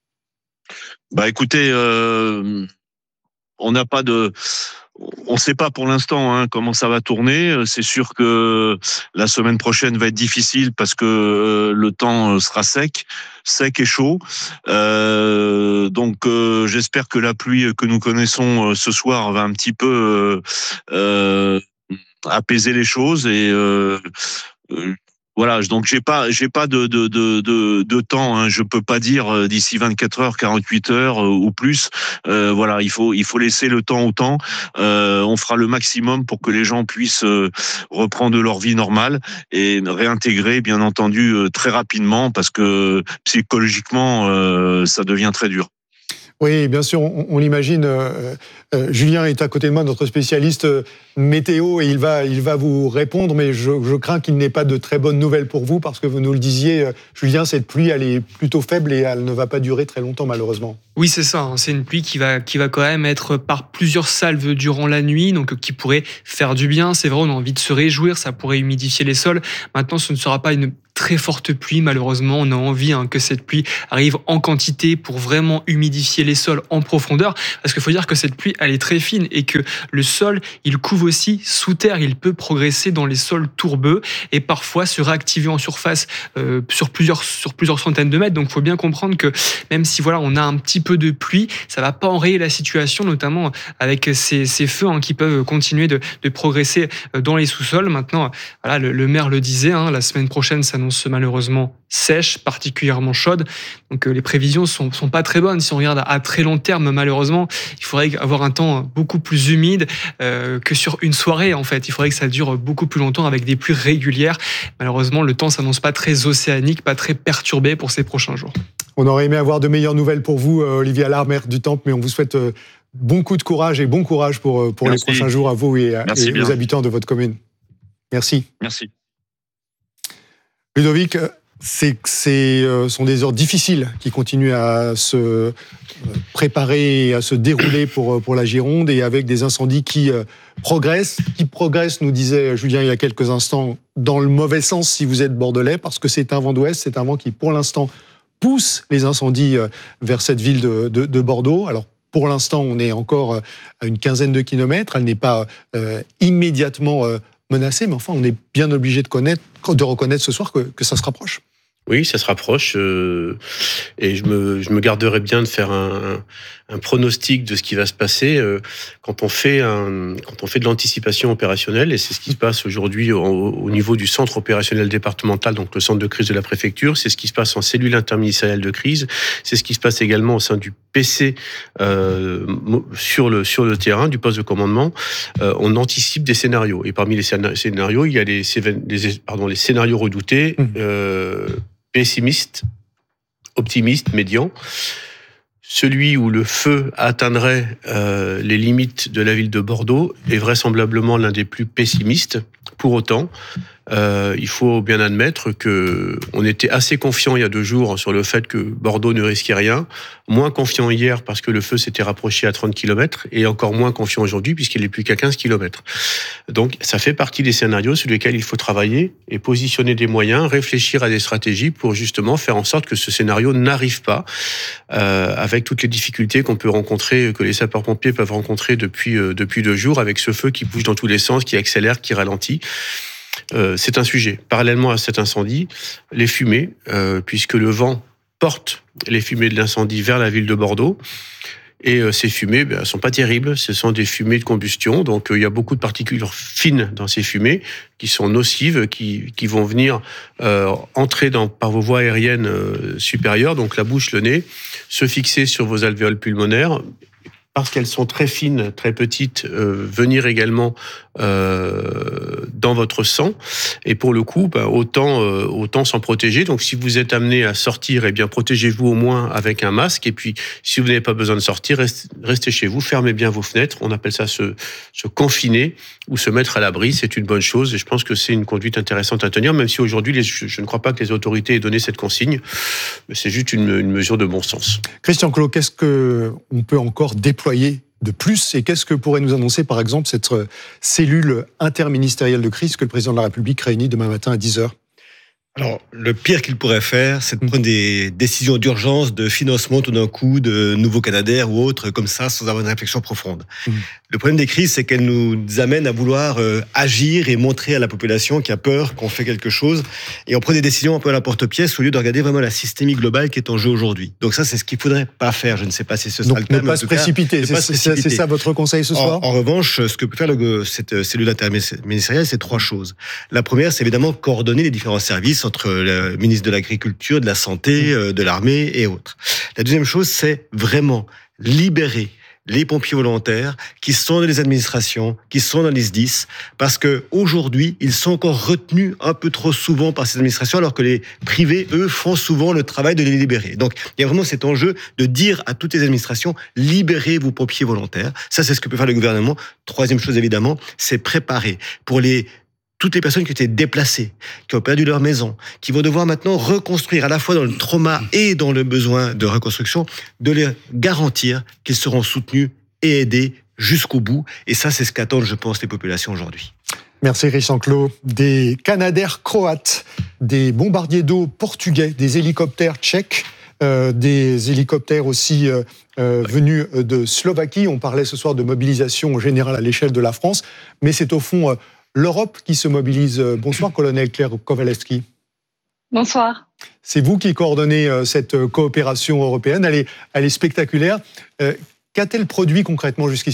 Bah écoutez, euh, on n'a pas de, on ne sait pas pour l'instant hein, comment ça va tourner. C'est sûr que la semaine prochaine va être difficile parce que euh, le temps sera sec, sec et chaud. Euh, donc euh, j'espère que la pluie que nous connaissons euh, ce soir va un petit peu euh, euh, apaiser les choses et euh, euh, Voilà, donc j'ai pas, j'ai pas de de de de, de temps. Hein. Je peux pas dire d'ici vingt-quatre heures, quarante-huit heures euh, ou plus. Euh, voilà, il faut il faut laisser le temps au temps. Euh, on fera le maximum pour que les gens puissent euh, reprendre leur vie normale et réintégrer, bien entendu, euh, très rapidement, parce que psychologiquement, euh, ça devient très dur. Oui, bien sûr, on, on l'imagine. Euh, euh, Julien est à côté de moi, notre spécialiste euh, météo, et il va, il va vous répondre, mais je, je crains qu'il n'ait pas de très bonnes nouvelles pour vous, parce que vous nous le disiez, euh, Julien, cette pluie, elle est plutôt faible et elle ne va pas durer très longtemps, malheureusement. Oui, c'est ça. Hein. C'est une pluie qui va, qui va quand même être par plusieurs salves durant la nuit, donc qui pourrait faire du bien. C'est vrai, on a envie de se réjouir, ça pourrait humidifier les sols. Maintenant, ce ne sera pas une très forte pluie, malheureusement. On a envie hein, que cette pluie arrive en quantité pour vraiment humidifier les sols en profondeur. Parce qu'il faut dire que cette pluie, elle est très fine et que le sol, il couve aussi sous terre. Il peut progresser dans les sols tourbeux et parfois se réactiver en surface euh, sur, plusieurs, sur plusieurs centaines de mètres. Donc, il faut bien comprendre que même si voilà, on a un petit peu de pluie, ça ne va pas enrayer la situation, notamment avec ces, ces feux hein, qui peuvent continuer de, de progresser dans les sous-sols. Maintenant, voilà, le, le maire le disait, hein, la semaine prochaine, ça malheureusement sèche, particulièrement chaude. Donc euh, les prévisions sont, sont pas très bonnes. Si on regarde à, à très long terme, malheureusement, il faudrait avoir un temps beaucoup plus humide euh, que sur une soirée. En fait, il faudrait que ça dure beaucoup plus longtemps avec des pluies régulières. Malheureusement, le temps s'annonce pas très océanique, pas très perturbé pour ces prochains jours. On aurait aimé avoir de meilleures nouvelles pour vous, Olivier Allard, maire du Temple, mais on vous souhaite euh, bon coup de courage et bon courage pour, pour les prochains jours à vous et, et aux habitants de votre commune. Merci. Merci. Ludovic, c'est, c'est, euh, sont des heures difficiles qui continuent à se préparer, à se dérouler pour, pour la Gironde, et avec des incendies qui euh, progressent, qui progressent, nous disait Julien il y a quelques instants, dans le mauvais sens si vous êtes bordelais, parce que c'est un vent d'ouest, c'est un vent qui pour l'instant pousse les incendies euh, vers cette ville de, de, de Bordeaux. Alors pour l'instant, on est encore à une quinzaine de kilomètres, elle n'est pas euh, immédiatement euh, menacée, mais enfin on est bien obligé de connaître, de reconnaître ce soir que, que ça se rapproche. Oui, ça se rapproche, euh, et je me, je me garderais bien de faire un, un pronostic de ce qui va se passer euh, quand on fait un, quand on fait de l'anticipation opérationnelle, et c'est ce qui se passe aujourd'hui au, au niveau du centre opérationnel départemental, donc le centre de crise de la préfecture, c'est ce qui se passe en cellule interministérielle de crise, c'est ce qui se passe également au sein du P C euh, sur le sur le terrain, du poste de commandement. Euh, on anticipe des scénarios, et parmi les scénarios, il y a les, les pardon les scénarios redoutés. Euh, pessimiste, optimiste, médian. Celui où le feu atteindrait euh, les limites de la ville de Bordeaux est vraisemblablement l'un des plus pessimistes. Pour autant, euh, il faut bien admettre que on était assez confiant il y a deux jours sur le fait que Bordeaux ne risquait rien, moins confiant hier parce que le feu s'était rapproché à trente kilomètres, et encore moins confiant aujourd'hui puisqu'il n'est plus qu'à quinze kilomètres. Donc ça fait partie des scénarios sur lesquels il faut travailler et positionner des moyens, réfléchir à des stratégies pour justement faire en sorte que ce scénario n'arrive pas, euh, avec toutes les difficultés qu'on peut rencontrer, que les sapeurs-pompiers peuvent rencontrer depuis, euh, depuis deux jours, avec ce feu qui bouge dans tous les sens, qui accélère, qui ralentit. Euh, c'est un sujet. Parallèlement à cet incendie, les fumées, euh, puisque le vent porte les fumées de l'incendie vers la ville de Bordeaux. Et euh, ces fumées ne ben, sont pas terribles, ce sont des fumées de combustion, donc euh, il y a beaucoup de particules fines dans ces fumées qui sont nocives, qui, qui vont venir euh, entrer dans, par vos voies aériennes euh, supérieures, donc la bouche, le nez, se fixer sur vos alvéoles pulmonaires, parce qu'elles sont très fines, très petites, euh, venir également euh, dans votre sang. Et pour le coup, ben, autant, euh, autant s'en protéger. Donc si vous êtes amené à sortir, eh bien protégez-vous au moins avec un masque. Et puis si vous n'avez pas besoin de sortir, restez, restez chez vous, fermez bien vos fenêtres. On appelle ça se, se confiner ou se mettre à l'abri. C'est une bonne chose, et je pense que c'est une conduite intéressante à tenir, même si aujourd'hui, les, je, je ne crois pas que les autorités aient donné cette consigne. Mais c'est juste une, une mesure de bon sens. Christian Clot, qu'est-ce qu'on peut encore déployer de plus, et qu'est-ce que pourrait nous annoncer par exemple cette cellule interministérielle de crise que le président de la République réunit demain matin à dix heures? Alors, le pire qu'il pourrait faire, c'est de prendre des décisions d'urgence, de financement tout d'un coup, de nouveaux Canadair ou autres, comme ça, sans avoir une réflexion profonde. Mmh. Le problème des crises, c'est qu'elles nous amènent à vouloir euh, agir et montrer à la population qui a peur qu'on fait quelque chose, et on prend des décisions un peu à l'emporte-pièce au lieu de regarder vraiment la systémie globale qui est en jeu aujourd'hui. Donc ça, c'est ce qu'il ne faudrait pas faire. Je ne sais pas si ce sera Donc, le terme. Ne pas se précipiter, c'est, c'est, c'est ça votre conseil ce soir? En, en revanche, ce que peut faire le, cette cellule interministérielle, c'est trois choses. La première, c'est évidemment coordonner les différents services entre le ministre de l'Agriculture, de la Santé, de l'Armée et autres. La deuxième chose, c'est vraiment libérer les pompiers volontaires qui sont dans les administrations, qui sont dans les S D I S, parce que aujourd'hui, ils sont encore retenus un peu trop souvent par ces administrations, alors que les privés, eux, font souvent le travail de les libérer. Donc, il y a vraiment cet enjeu de dire à toutes les administrations, libérez vos pompiers volontaires. Ça, c'est ce que peut faire le gouvernement. Troisième chose, évidemment, c'est préparer pour les toutes les personnes qui étaient déplacées, qui ont perdu leur maison, qui vont devoir maintenant reconstruire à la fois dans le trauma et dans le besoin de reconstruction, de les garantir qu'ils seront soutenus et aidés jusqu'au bout. Et ça, c'est ce qu'attendent, je pense, les populations aujourd'hui. Merci Richard Clos. Des Canadair croates, des bombardiers d'eau portugais, des hélicoptères tchèques, euh, des hélicoptères aussi euh, euh, venus de Slovaquie. On parlait ce soir de mobilisation générale à l'échelle de la France, mais c'est au fond euh, l'Europe qui se mobilise. Bonsoir, colonel Claire Kowalewski. Bonsoir. C'est vous qui coordonnez cette coopération européenne. Elle est, elle est spectaculaire. Euh, qu'a-t-elle produit concrètement jusqu'ici ?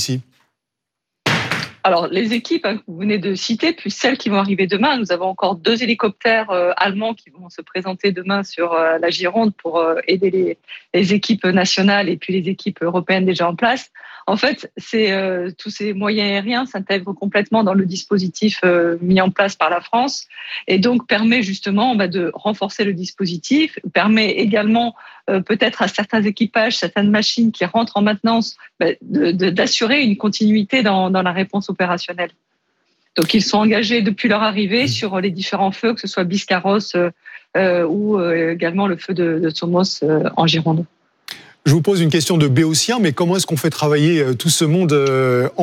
Alors, les équipes hein, que vous venez de citer, puis celles qui vont arriver demain, nous avons encore deux hélicoptères euh, allemands qui vont se présenter demain sur euh, la Gironde pour euh, aider les, les équipes nationales et puis les équipes européennes déjà en place. En fait, c'est, euh, tous ces moyens aériens s'intègrent complètement dans le dispositif euh, mis en place par la France et donc permet justement bah, de renforcer le dispositif, permet également euh, peut-être à certains équipages, certaines machines qui rentrent en maintenance, bah, de, de, d'assurer une continuité dans, dans la réponse opérationnelle. Donc ils sont engagés depuis leur arrivée sur les différents feux, que ce soit Biscarrosse euh, euh, ou euh, également le feu de, de Somos euh, en Gironde. Je vous pose une question de béotien, mais comment est-ce qu'on fait travailler tout ce monde ensemble ?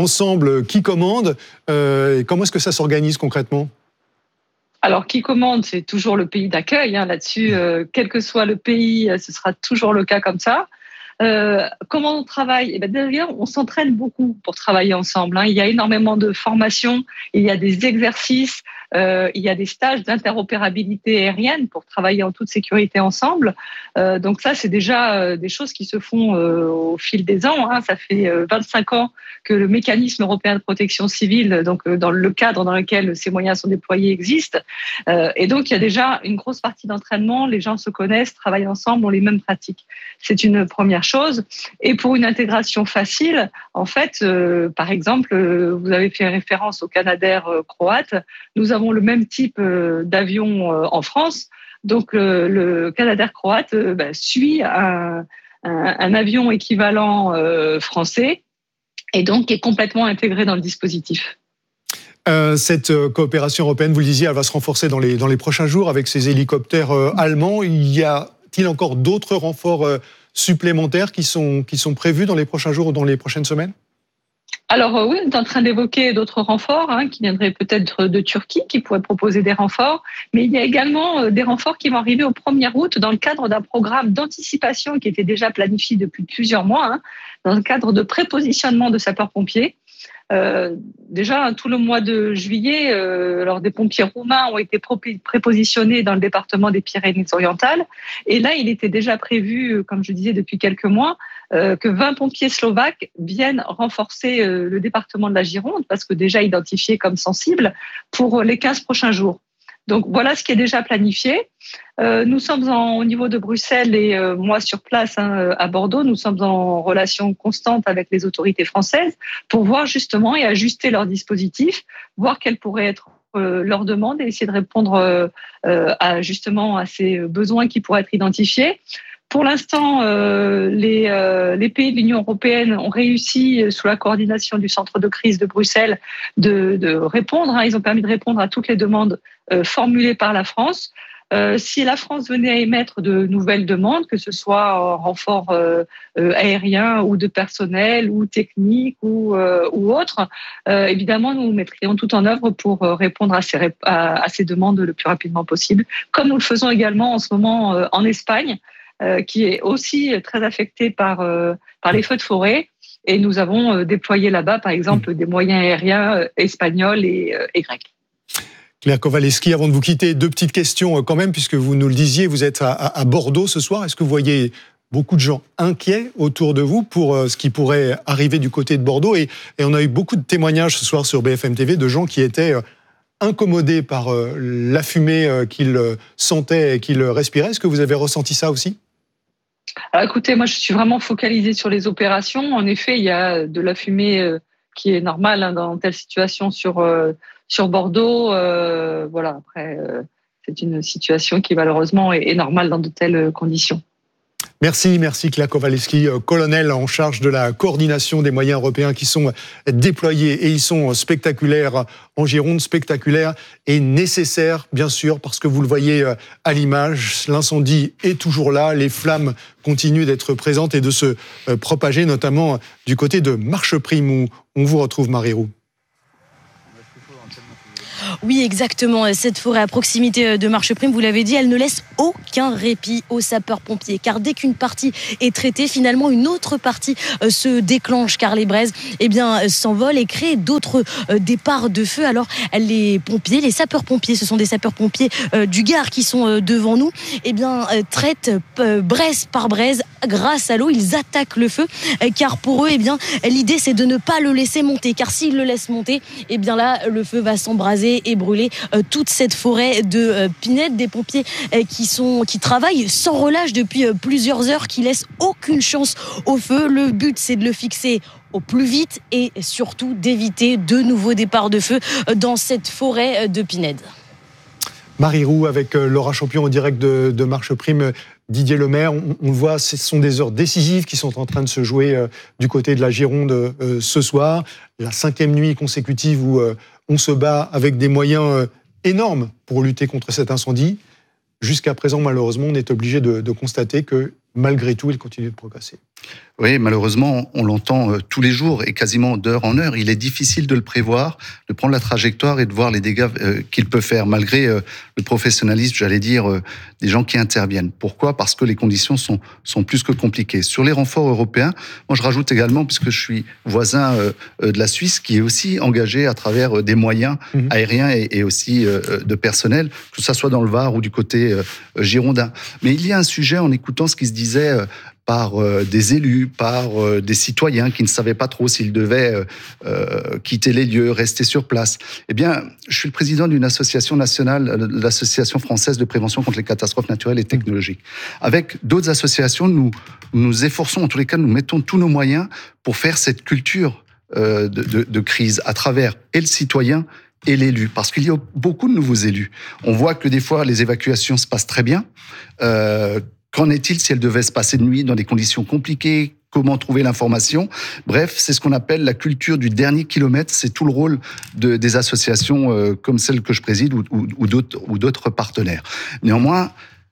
Qui commande ? Et comment est-ce que ça s'organise concrètement ? Alors, qui commande, c'est toujours le pays d'accueil. Hein, là-dessus, euh, quel que soit le pays, ce sera toujours le cas comme ça. Euh, comment on travaille ? Eh bien, d'ailleurs, on s'entraîne beaucoup pour travailler ensemble. Hein. Il y a énormément de formations, il y a des exercices, euh, il y a des stages d'interopérabilité aérienne pour travailler en toute sécurité ensemble. Euh, donc ça, c'est déjà euh, des choses qui se font euh, au fil des ans. Hein. Ça fait euh, vingt-cinq ans que le mécanisme européen de protection civile, donc euh, dans le cadre dans lequel ces moyens sont déployés, existe. Euh, et donc, il y a déjà une grosse partie d'entraînement. Les gens se connaissent, travaillent ensemble, ont les mêmes pratiques. C'est une première chose. Et pour une intégration facile, en fait, euh, par exemple, euh, vous avez fait référence au Canadair euh, croate. Nous avons le même type euh, d'avion euh, en France. Donc, euh, le Canadair croate euh, bah, suit un, un, un avion équivalent euh, français et donc est complètement intégré dans le dispositif. Euh, cette coopération européenne, vous le disiez, elle va se renforcer dans les, dans les prochains jours avec ces hélicoptères euh, allemands. Y a-t-il encore d'autres renforts euh, supplémentaires qui sont, qui sont prévus dans les prochains jours ou dans les prochaines semaines ? Alors euh, oui, on est en train d'évoquer d'autres renforts hein, qui viendraient peut-être de Turquie, qui pourraient proposer des renforts. Mais il y a également euh, des renforts qui vont arriver au premier août dans le cadre d'un programme d'anticipation qui était déjà planifié depuis plusieurs mois, hein, dans le cadre de prépositionnement de sapeurs-pompiers. Euh, déjà, tout le mois de juillet, euh, alors des pompiers roumains ont été prépositionnés dans le département des Pyrénées-Orientales. Et là, il était déjà prévu, comme je disais depuis quelques mois, euh, que vingt pompiers slovaques viennent renforcer euh, le département de la Gironde, parce que déjà identifié comme sensible, pour les quinze prochains jours. Donc voilà ce qui est déjà planifié. Euh, nous sommes en, au niveau de Bruxelles et euh, moi sur place hein, à Bordeaux, nous sommes en relation constante avec les autorités françaises pour voir justement et ajuster leurs dispositifs, voir quelles pourraient être euh, leurs demandes et essayer de répondre euh, euh, à, justement à ces besoins qui pourraient être identifiés. Pour l'instant, euh, les, euh, les pays de l'Union européenne ont réussi, sous la coordination du centre de crise de Bruxelles, de, de répondre. Hein, ils ont permis de répondre à toutes les demandes euh, formulées par la France. Euh, si la France venait à émettre de nouvelles demandes, que ce soit en renfort euh, euh, aérien ou de personnel ou technique ou, euh, ou autre, euh, évidemment, nous mettrions tout en œuvre pour euh, répondre à ces, à, à ces demandes le plus rapidement possible, comme nous le faisons également en ce moment euh, en Espagne, Euh, qui est aussi très affecté par, euh, par les feux de forêt. Et nous avons euh, déployé là-bas, par exemple, des moyens aériens euh, espagnols et, euh, et grecs. Claire Kowalewski, avant de vous quitter, deux petites questions quand même, puisque vous nous le disiez, vous êtes à, à Bordeaux ce soir. Est-ce que vous voyez beaucoup de gens inquiets autour de vous pour euh, ce qui pourrait arriver du côté de Bordeaux ? et, et on a eu beaucoup de témoignages ce soir sur B F M T V de gens qui étaient euh, incommodés par euh, la fumée euh, qu'ils sentaient et qu'ils respiraient. Est-ce que vous avez ressenti ça aussi ? Alors, écoutez, moi, je suis vraiment focalisée sur les opérations. En effet, il y a de la fumée euh, qui est normale hein, dans telle situation sur, euh, sur Bordeaux. Euh, voilà, après, euh, c'est une situation qui, malheureusement, est, est normale dans de telles conditions. Merci, merci Claire Kowalewski, colonel en charge de la coordination des moyens européens qui sont déployés et ils sont spectaculaires en Gironde, spectaculaires et nécessaires bien sûr parce que vous le voyez à l'image, l'incendie est toujours là, les flammes continuent d'être présentes et de se propager notamment du côté de Marcheprime où on vous retrouve Marie Roux. Oui, exactement. Cette forêt à proximité de Marcheprime, vous l'avez dit, elle ne laisse aucun répit aux sapeurs-pompiers. Car dès qu'une partie est traitée, finalement, une autre partie se déclenche. Car les braises eh bien, s'envolent et créent d'autres départs de feu. Alors, les pompiers, les sapeurs-pompiers, ce sont des sapeurs-pompiers du Gard qui sont devant nous, eh bien, traitent braise par braise grâce à l'eau. Ils attaquent le feu. Car pour eux, eh bien, l'idée, c'est de ne pas le laisser monter. Car s'ils le laissent monter, eh bien là, le feu va s'embraser et brûler euh, toute cette forêt de euh, pinettes, des pompiers euh, qui, sont, qui travaillent sans relâche depuis euh, plusieurs heures, qui laissent aucune chance au feu. Le but, c'est de le fixer au plus vite et surtout d'éviter de nouveaux départs de feu euh, dans cette forêt euh, de pinettes. Marie Roux avec euh, Laura Champion en direct de, de Marcheprime. Didier Lemaire, on, on le voit, ce sont des heures décisives qui sont en train de se jouer euh, du côté de la Gironde euh, ce soir. La cinquième nuit consécutive où euh, on se bat avec des moyens euh, énormes pour lutter contre cet incendie. Jusqu'à présent, malheureusement, on est obligé de, de constater que malgré tout, il continue de progresser. Oui, malheureusement, on l'entend euh, tous les jours et quasiment d'heure en heure. Il est difficile de le prévoir, de prendre la trajectoire et de voir les dégâts euh, qu'il peut faire, malgré euh, le professionnalisme, j'allais dire, euh, des gens qui interviennent. Pourquoi ? Parce que les conditions sont, sont plus que compliquées. Sur les renforts européens, moi je rajoute également, puisque je suis voisin euh, de la Suisse, qui est aussi engagé à travers euh, des moyens mmh. aériens et, et aussi euh, de personnel, que ce soit dans le Var ou du côté euh, girondin. Mais il y a un sujet, en écoutant ce qui se disait euh, par euh, des élus, par euh, des citoyens qui ne savaient pas trop s'ils devaient euh, euh, quitter les lieux, rester sur place. Eh bien, je suis le président d'une association nationale, l'association française de prévention contre les catastrophes naturelles et technologiques. Avec d'autres associations, nous nous efforçons, en tous les cas, nous mettons tous nos moyens pour faire cette culture euh, de, de, de crise à travers et le citoyen et l'élu, parce qu'il y a beaucoup de nouveaux élus. On voit que des fois, les évacuations se passent très bien. Euh, Qu'en est-il si elle devait se passer de nuit dans des conditions compliquées ? Comment trouver l'information ? Bref, c'est ce qu'on appelle la culture du dernier kilomètre. C'est tout le rôle de, des associations euh, comme celle que je préside ou, ou, ou, d'autres, ou d'autres partenaires. Néanmoins,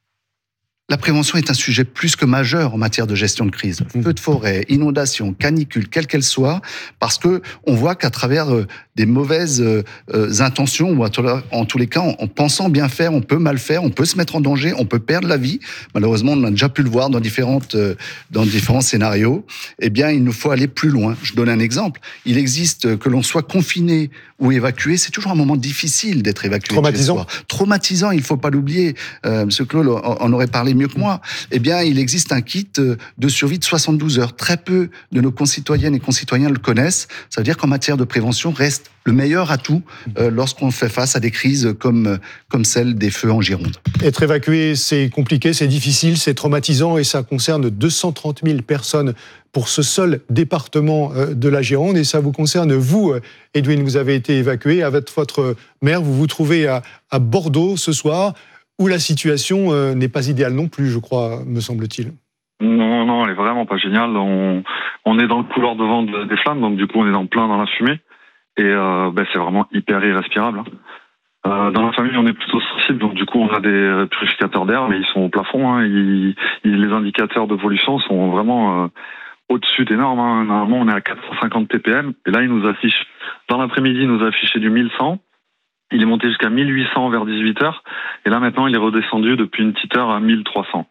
la prévention est un sujet plus que majeur en matière de gestion de crise. Feux de forêt, inondations, canicules, quelles qu'elles soient, parce que on voit qu'à travers euh, des mauvaises euh, intentions, ou en tous les cas, en, en pensant bien faire, on peut mal faire, on peut se mettre en danger, on peut perdre la vie. Malheureusement, on a déjà pu le voir dans, différentes, euh, dans différents scénarios. Eh bien, il nous faut aller plus loin. Je donne un exemple. Il existe que l'on soit confiné ou évacué, c'est toujours un moment difficile d'être évacué. Traumatisant. Traumatisant, il ne faut pas l'oublier. Euh, Monsieur Claude en aurait parlé mieux que moi. Eh bien, il existe un kit de survie de soixante-douze heures. Très peu de nos concitoyennes et concitoyens le connaissent. Ça veut dire qu'en matière de prévention, reste le meilleur atout euh, lorsqu'on fait face à des crises comme, comme celle des feux en Gironde. Être évacué, c'est compliqué, c'est difficile, c'est traumatisant et ça concerne deux cent trente mille personnes pour ce seul département de la Gironde. Et ça vous concerne, vous, Edwin, vous avez été évacué avec votre mère. Vous vous trouvez à, à Bordeaux ce soir, où la situation euh, n'est pas idéale non plus, je crois, me semble-t-il. Non, non, elle est vraiment pas géniale. On, on est dans le couloir devant de, des flammes, donc du coup on est en plein dans la fumée. Et euh, ben, c'est vraiment hyper irrespirable. Euh, dans la famille, on est plutôt sensible, donc du coup on a des purificateurs d'air, mais ils sont au plafond. Hein, ils, ils, les indicateurs de pollution sont vraiment euh, au-dessus des normes. Hein. Normalement on est à quatre cent cinquante ppm, et là ils nous affichent, dans l'après-midi ils nous affichaient du mille cent. Il est monté jusqu'à mille huit cents vers dix-huit heures. Et là, maintenant, il est redescendu depuis une petite heure à mille trois cents.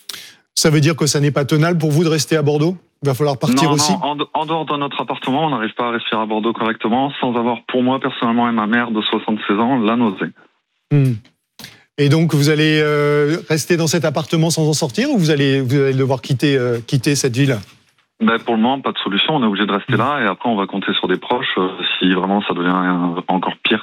Ça veut dire que ça n'est pas tenable pour vous de rester à Bordeaux ? Il va falloir partir non, aussi ? Non, en, en dehors de notre appartement, on n'arrive pas à respirer à Bordeaux correctement sans avoir, pour moi, personnellement, et ma mère de soixante-seize ans, la nausée. Hmm. Et donc, vous allez euh, rester dans cet appartement sans en sortir ou vous allez, vous allez devoir quitter, euh, quitter cette ville ? Ben, pour le moment, pas de solution. On est obligé de rester mmh. là et après, on va compter sur des proches euh, si vraiment ça devient encore pire.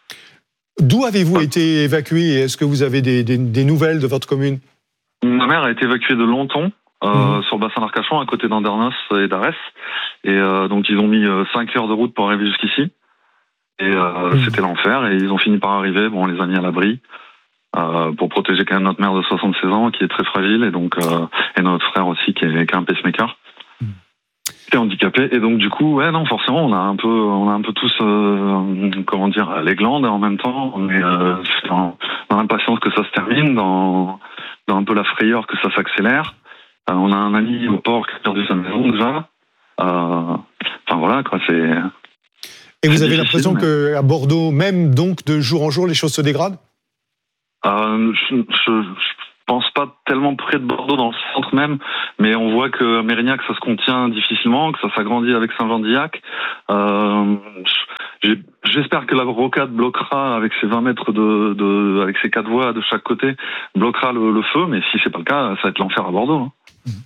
D'où avez-vous été évacué et est-ce que vous avez des, des, des nouvelles de votre commune ? Ma mère a été évacuée de Longton, euh, mmh. sur le bassin d'Arcachon, à côté d'Andernos et d'Arès. Et euh, donc ils ont mis cinq heures de route pour arriver jusqu'ici. Et euh, mmh. c'était l'enfer. Et ils ont fini par arriver. Bon, on les a mis à l'abri euh, pour protéger quand même notre mère de soixante-seize ans qui est très fragile, et donc euh, et notre frère aussi qui est, qui est un pacemaker. Qui est handicapé. Et donc du coup, ouais, non, forcément, on a un peu, on a un peu tous, euh, comment dire, les glandes en même temps. On est euh, dans, dans l'impatience que ça se termine, dans, dans un peu la frayeur que ça s'accélère. Euh, on a un ami au port qui a perdu sa maison déjà. Euh, enfin voilà, quoi, c'est. Et vous avez l'impression mais... qu'à Bordeaux, même donc de jour en jour, les choses se dégradent ? euh, je, je, je pense pas tellement près de Bordeaux, dans le centre même, mais on voit que Mérignac, ça se contient difficilement, que ça s'agrandit avec Saint-Jean-d'Illac. Euh, j'espère que la rocade bloquera avec ses vingt mètres de, de avec ses quatre voies de chaque côté, bloquera le, le feu, mais si c'est pas le cas, ça va être l'enfer à Bordeaux. Hein.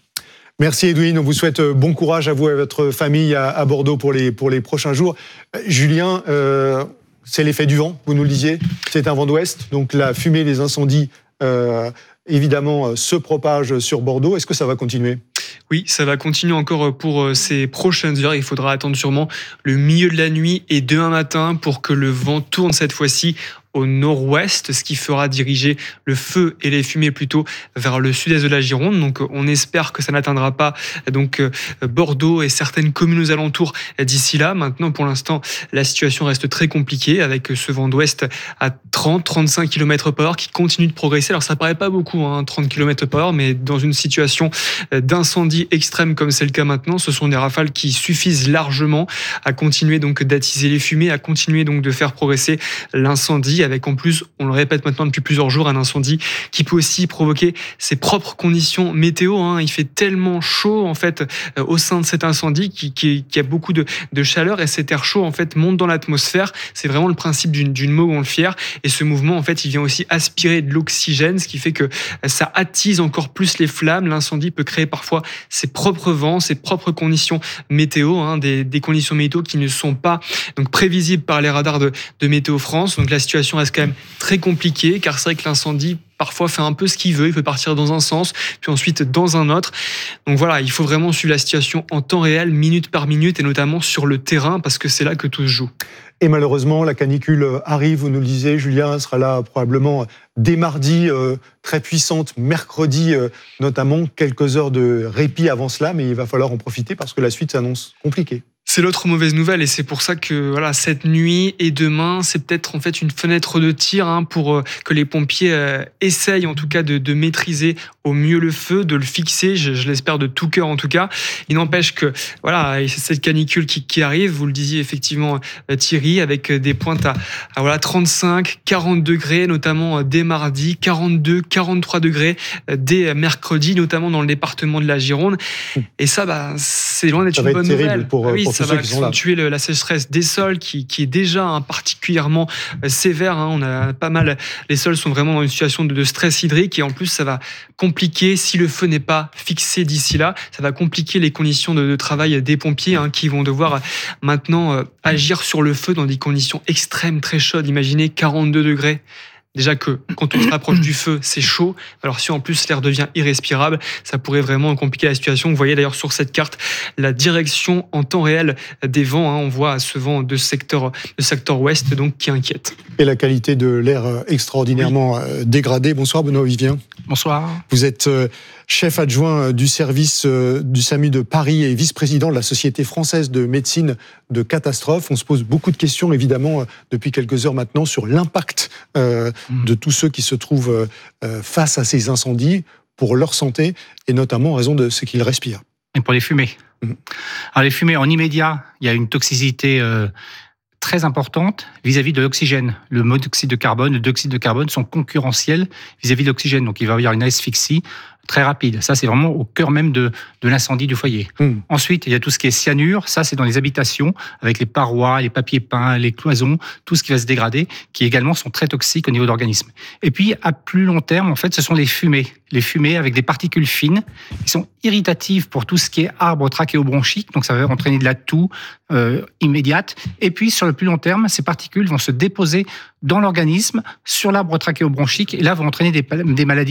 Merci Edwin, on vous souhaite bon courage à vous et à votre famille à, à Bordeaux pour les, pour les prochains jours. Julien, euh, c'est l'effet du vent, vous nous le disiez, c'est un vent d'ouest, donc la fumée des incendies euh, évidemment se propage sur Bordeaux. Est-ce que ça va continuer ? Oui, ça va continuer encore pour ces prochaines heures. Il faudra attendre sûrement le milieu de la nuit et demain matin pour que le vent tourne cette fois-ci au nord-ouest, ce qui fera diriger le feu et les fumées plutôt vers le sud-est de la Gironde. Donc on espère que ça n'atteindra pas donc Bordeaux et certaines communes aux alentours d'ici là. Maintenant, pour l'instant, la situation reste très compliquée avec ce vent d'ouest à trente à trente-cinq kilomètres par heure qui continue de progresser. Alors ça paraît pas beaucoup, hein, trente kilomètres par heure, mais dans une situation d'incendie extrême comme c'est le cas maintenant, ce sont des rafales qui suffisent largement à continuer donc d'attiser les fumées, à continuer donc de faire progresser l'incendie, avec en plus, on le répète maintenant depuis plusieurs jours, un incendie qui peut aussi provoquer ses propres conditions météo. Hein. Il fait tellement chaud en fait euh, au sein de cet incendie qui, qui, qui a beaucoup de, de chaleur, et cet air chaud en fait monte dans l'atmosphère. C'est vraiment le principe d'une, d'une montgolfière, et ce mouvement en fait il vient aussi aspirer de l'oxygène, ce qui fait que ça attise encore plus les flammes. L'incendie peut créer parfois ses propres vents, ses propres conditions météo, hein, des, des conditions météo qui ne sont pas donc prévisibles par les radars de, de Météo France. Donc la situation reste quand même très compliquée, car c'est vrai que l'incendie parfois fait un peu ce qu'il veut, il peut partir dans un sens, puis ensuite dans un autre. Donc voilà, il faut vraiment suivre la situation en temps réel, minute par minute, et notamment sur le terrain, parce que c'est là que tout se joue. Et malheureusement, la canicule arrive, vous nous le disiez, Julien, sera là probablement dès mardi, euh, très puissante, mercredi euh, notamment, quelques heures de répit avant cela, mais il va falloir en profiter parce que la suite s'annonce compliquée. C'est l'autre mauvaise nouvelle, et c'est pour ça que voilà, cette nuit et demain, c'est peut-être en fait une fenêtre de tir hein, pour euh, que les pompiers euh, essayent en tout cas de, de maîtriser au mieux le feu, de le fixer, je, je l'espère de tout cœur en tout cas. Il n'empêche que voilà, c'est cette canicule qui, qui arrive, vous le disiez effectivement euh, Thierry, avec des pointes à, à voilà, trente-cinq, quarante degrés, notamment euh, dès mardi, quarante-deux, quarante-trois degrés euh, dès mercredi, notamment dans le département de la Gironde. Et ça, bah, c'est loin d'être ça une bonne nouvelle. Pour, ah oui, pour ça va accentuer la sécheresse des sols qui, qui est déjà hein, particulièrement sévère. Hein. On a pas mal, les sols sont vraiment dans une situation de, de stress hydrique, et en plus ça va compliquer, si le feu n'est pas fixé d'ici là, ça va compliquer les conditions de, de travail des pompiers hein, qui vont devoir maintenant euh, agir sur le feu dans des conditions extrêmes, très chaudes. Imaginez quarante-deux degrés. Déjà que quand on se rapproche du feu, c'est chaud. Alors si en plus l'air devient irrespirable, ça pourrait vraiment compliquer la situation. Vous voyez d'ailleurs sur cette carte la direction en temps réel des vents. Hein. On voit ce vent de secteur, de secteur ouest donc qui inquiète. Et la qualité de l'air extraordinairement oui. dégradée. Bonsoir Benoît Vivien. Bonsoir. Vous êtes chef adjoint du service du SAMU de Paris et vice-président de la Société française de médecine de catastrophe. On se pose beaucoup de questions évidemment depuis quelques heures maintenant sur l'impact euh, mmh. de tous ceux qui se trouvent euh, face à ces incendies pour leur santé, et notamment en raison de ce qu'ils respirent. Et pour les fumées. Mmh. Alors les fumées en immédiat, il y a une toxicité euh, très importante vis-à-vis de l'oxygène. Le monoxyde de carbone, le dioxyde de carbone sont concurrentiels vis-à-vis de l'oxygène. Donc il va y avoir une asphyxie très rapide. Ça, c'est vraiment au cœur même de, de l'incendie du foyer. Mmh. Ensuite, il y a tout ce qui est cyanure. Ça, c'est dans les habitations, avec les parois, les papiers peints, les cloisons, tout ce qui va se dégrader, qui également sont très toxiques au niveau de l'organisme. Et puis, à plus long terme, en fait, ce sont les fumées. Les fumées avec des particules fines qui sont irritatives pour tout ce qui est arbre trachéobronchique. Donc, ça va entraîner de la toux euh, immédiate. Et puis, sur le plus long terme, ces particules vont se déposer dans l'organisme, sur l'arbre trachéobronchique, et là, vont entraîner des, des maladies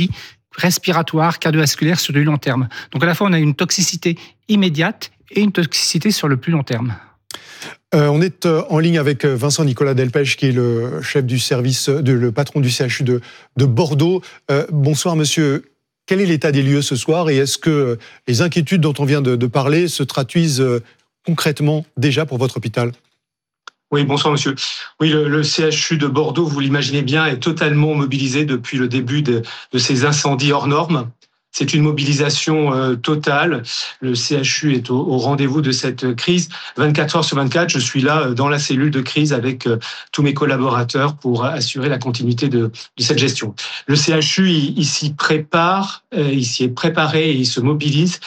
respiratoire, cardiovasculaire sur du long terme. Donc à la fois, on a une toxicité immédiate et une toxicité sur le plus long terme. Euh, on est euh, en ligne avec Vincent Nicolas Delpech, qui est le chef du service, de, le patron du C H U de, de Bordeaux. Euh, bonsoir monsieur. Quel est l'état des lieux ce soir et est-ce que les inquiétudes dont on vient de, de parler se traduisent euh, concrètement déjà pour votre hôpital ? Oui, bonsoir monsieur. Oui, le, le C H U de Bordeaux, vous l'imaginez bien, est totalement mobilisé depuis le début de, de ces incendies hors normes. C'est une mobilisation euh, totale. Le C H U est au, au rendez-vous de cette crise. vingt-quatre heures sur vingt-quatre, je suis là euh, dans la cellule de crise avec euh, tous mes collaborateurs pour assurer la continuité de, de cette gestion. Le C H U, il, il s'y prépare, euh, il s'y est préparé et il se mobilise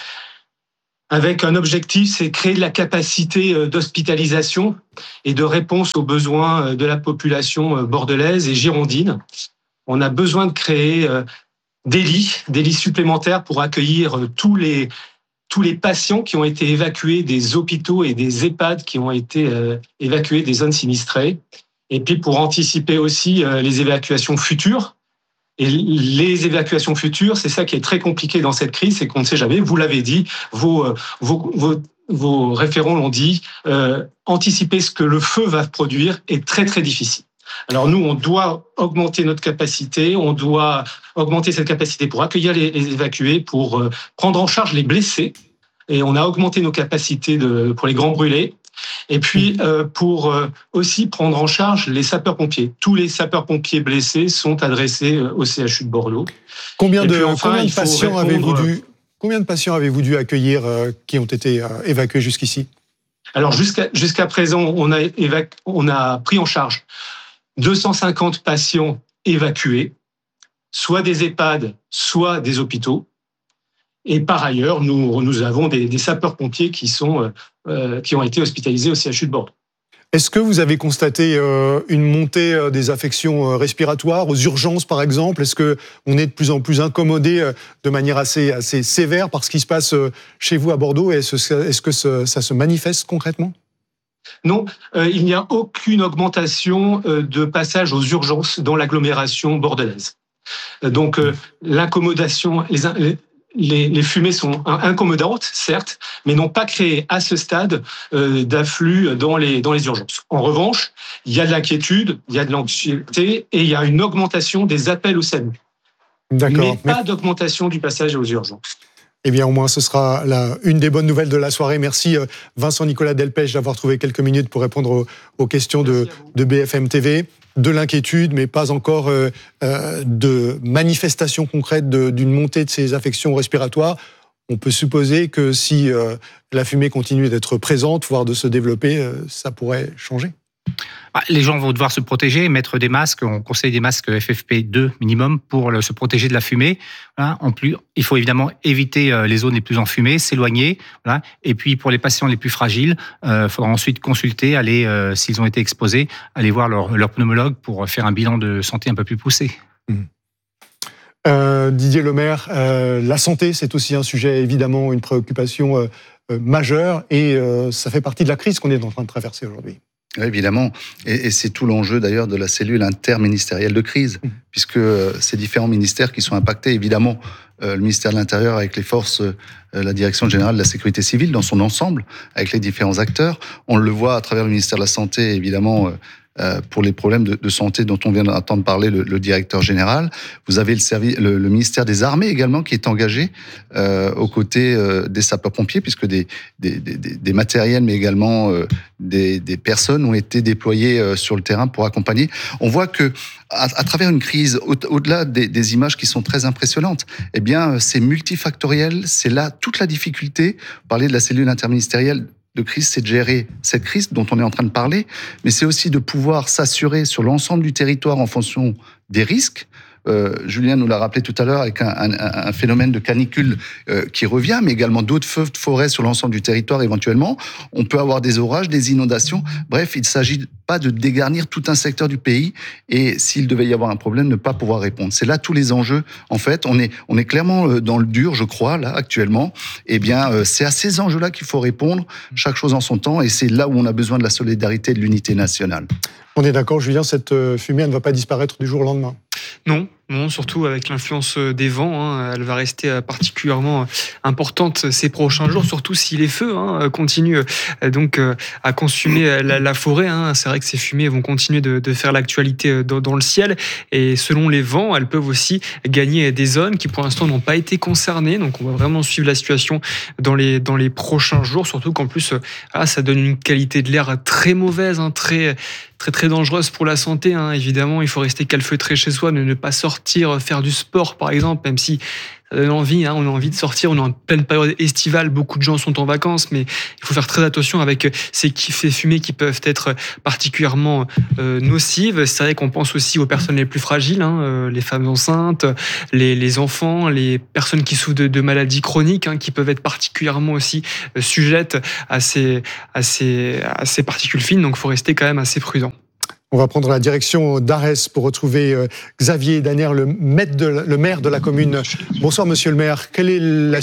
avec un objectif, c'est créer de la capacité euh, d'hospitalisation et de réponse aux besoins de la population euh, bordelaise et girondine. On a besoin de créer euh, des lits, des lits supplémentaires pour accueillir tous les, tous les patients qui ont été évacués des hôpitaux et des EHPAD qui ont été euh, évacués des zones sinistrées. Et puis pour anticiper aussi euh, les évacuations futures. Et les évacuations futures, c'est ça qui est très compliqué dans cette crise, c'est qu'on ne sait jamais, vous l'avez dit, vos, vos, vos, vos référents l'ont dit, euh, anticiper ce que le feu va produire est très très difficile. Alors nous, on doit augmenter notre capacité, on doit augmenter cette capacité pour accueillir les, les évacués, pour euh, prendre en charge les blessés. Et on a augmenté nos capacités de, pour les grands brûlés. Et puis euh, pour euh, aussi prendre en charge les sapeurs-pompiers. Tous les sapeurs-pompiers blessés sont adressés euh, au C H U de Bordeaux. Combien de, enfin, combien de patients répondre... avez-vous dû, combien de patients avez-vous dû accueillir euh, qui ont été euh, évacués jusqu'ici ? Alors jusqu'à, jusqu'à présent, on a, évacu... on a pris en charge deux cent cinquante patients évacués, soit des EHPAD, soit des hôpitaux. Et par ailleurs, nous, nous avons des, des sapeurs-pompiers qui, sont, euh, qui ont été hospitalisés au C H U de Bordeaux. Est-ce que vous avez constaté euh, une montée euh, des affections euh, respiratoires, aux urgences par exemple ? Est-ce qu'on est de plus en plus incommodé euh, de manière assez, assez sévère par ce qui se passe euh, chez vous à Bordeaux ? Est-ce, est-ce que ce, ça se manifeste concrètement ? Non, euh, il n'y a aucune augmentation euh, de passage aux urgences dans l'agglomération bordelaise. Euh, donc euh, l'incommodation, les, les Les, les fumées sont incommodantes, certes, mais n'ont pas créé à ce stade euh, d'afflux dans les, dans les urgences. En revanche, il y a de l'inquiétude, il y a de l'anxiété et il y a une augmentation des appels au SAMU. D'accord. Mais pas mais... d'augmentation du passage aux urgences. Eh bien, au moins, ce sera la, une des bonnes nouvelles de la soirée. Merci Vincent Nicolas Delpech d'avoir trouvé quelques minutes pour répondre aux, aux questions de, de B F M T V. De l'inquiétude, mais pas encore euh, euh, de manifestation concrète de, d'une montée de ces affections respiratoires. On peut supposer que si euh, la fumée continue d'être présente, voire de se développer, euh, ça pourrait changer. Les gens vont devoir se protéger, mettre des masques. On conseille des masques F F P deux minimum pour se protéger de la fumée. Voilà. En plus, il faut évidemment éviter les zones les plus enfumées, s'éloigner. Voilà. Et puis, pour les patients les plus fragiles, il euh, faudra ensuite consulter, aller, euh, s'ils ont été exposés, aller voir leur, leur pneumologue pour faire un bilan de santé un peu plus poussé. Mmh. Euh, Didier Lemaire, euh, la santé, c'est aussi un sujet, évidemment, une préoccupation euh, euh, majeure. Et euh, ça fait partie de la crise qu'on est en train de traverser aujourd'hui. Oui, évidemment, et, et c'est tout l'enjeu d'ailleurs de la cellule interministérielle de crise, mmh. puisque euh, ces différents ministères qui sont impactés, évidemment, euh, le ministère de l'Intérieur avec les forces, euh, la Direction générale de la sécurité civile dans son ensemble, avec les différents acteurs. On le voit à travers le ministère de la Santé, évidemment, euh, euh, pour les problèmes de, de santé dont on vient d'entendre parler le, le directeur général. Vous avez le, service, le, le ministère des Armées également qui est engagé euh, aux côtés euh, des sapeurs-pompiers, puisque des, des, des, des matériels, mais également euh, des, des personnes ont été déployées euh, sur le terrain pour accompagner. On voit que à, à travers une crise, au, au-delà des, des images qui sont très impressionnantes, eh bien, c'est multifactoriel. C'est là toute la difficulté. Parler de la cellule interministérielle de crise, c'est de gérer cette crise dont on est en train de parler, mais c'est aussi de pouvoir s'assurer sur l'ensemble du territoire en fonction des risques. Euh, Julien nous l'a rappelé tout à l'heure avec un, un, un phénomène de canicule euh, qui revient, mais également d'autres feux de forêt sur l'ensemble du territoire éventuellement. On peut avoir des orages, des inondations. Bref, il ne s'agit pas de dégarnir tout un secteur du pays et s'il devait y avoir un problème, ne pas pouvoir répondre. C'est là tous les enjeux. En fait, on est, on est clairement dans le dur, je crois, là, actuellement. Eh bien, euh, c'est à ces enjeux-là qu'il faut répondre, chaque chose en son temps, et c'est là où on a besoin de la solidarité et de l'unité nationale. On est d'accord, Julien, cette fumée, elle ne va pas disparaître du jour au lendemain ? Non, Non, surtout avec l'influence des vents, hein, elle va rester particulièrement importante ces prochains jours, surtout si les feux hein, continuent donc à consumer la, la forêt. Hein. C'est vrai que ces fumées vont continuer de, de faire l'actualité dans, dans le ciel, et selon les vents, elles peuvent aussi gagner des zones qui pour l'instant n'ont pas été concernées. Donc on va vraiment suivre la situation dans les, dans les prochains jours, surtout qu'en plus ah, ça donne une qualité de l'air très mauvaise, hein, très très très dangereuse pour la santé. Hein. Évidemment, il faut rester calfeutré chez soi, ne, ne pas sortir, faire du sport par exemple, même si ça donne envie, hein, on a envie de sortir, on est en pleine période estivale, beaucoup de gens sont en vacances, mais il faut faire très attention avec ces, ces fumées qui peuvent être particulièrement euh, nocives. C'est vrai qu'on pense aussi aux personnes les plus fragiles, hein, euh, les femmes enceintes, les, les enfants, les personnes qui souffrent de, de maladies chroniques, hein, qui peuvent être particulièrement aussi euh, sujettes à ces, à, ces, à ces particules fines, donc il faut rester quand même assez prudent. On va prendre la direction d'Arès pour retrouver Xavier Danner, le maire de la commune. Bonsoir, monsieur le maire. Quelle est la situation ?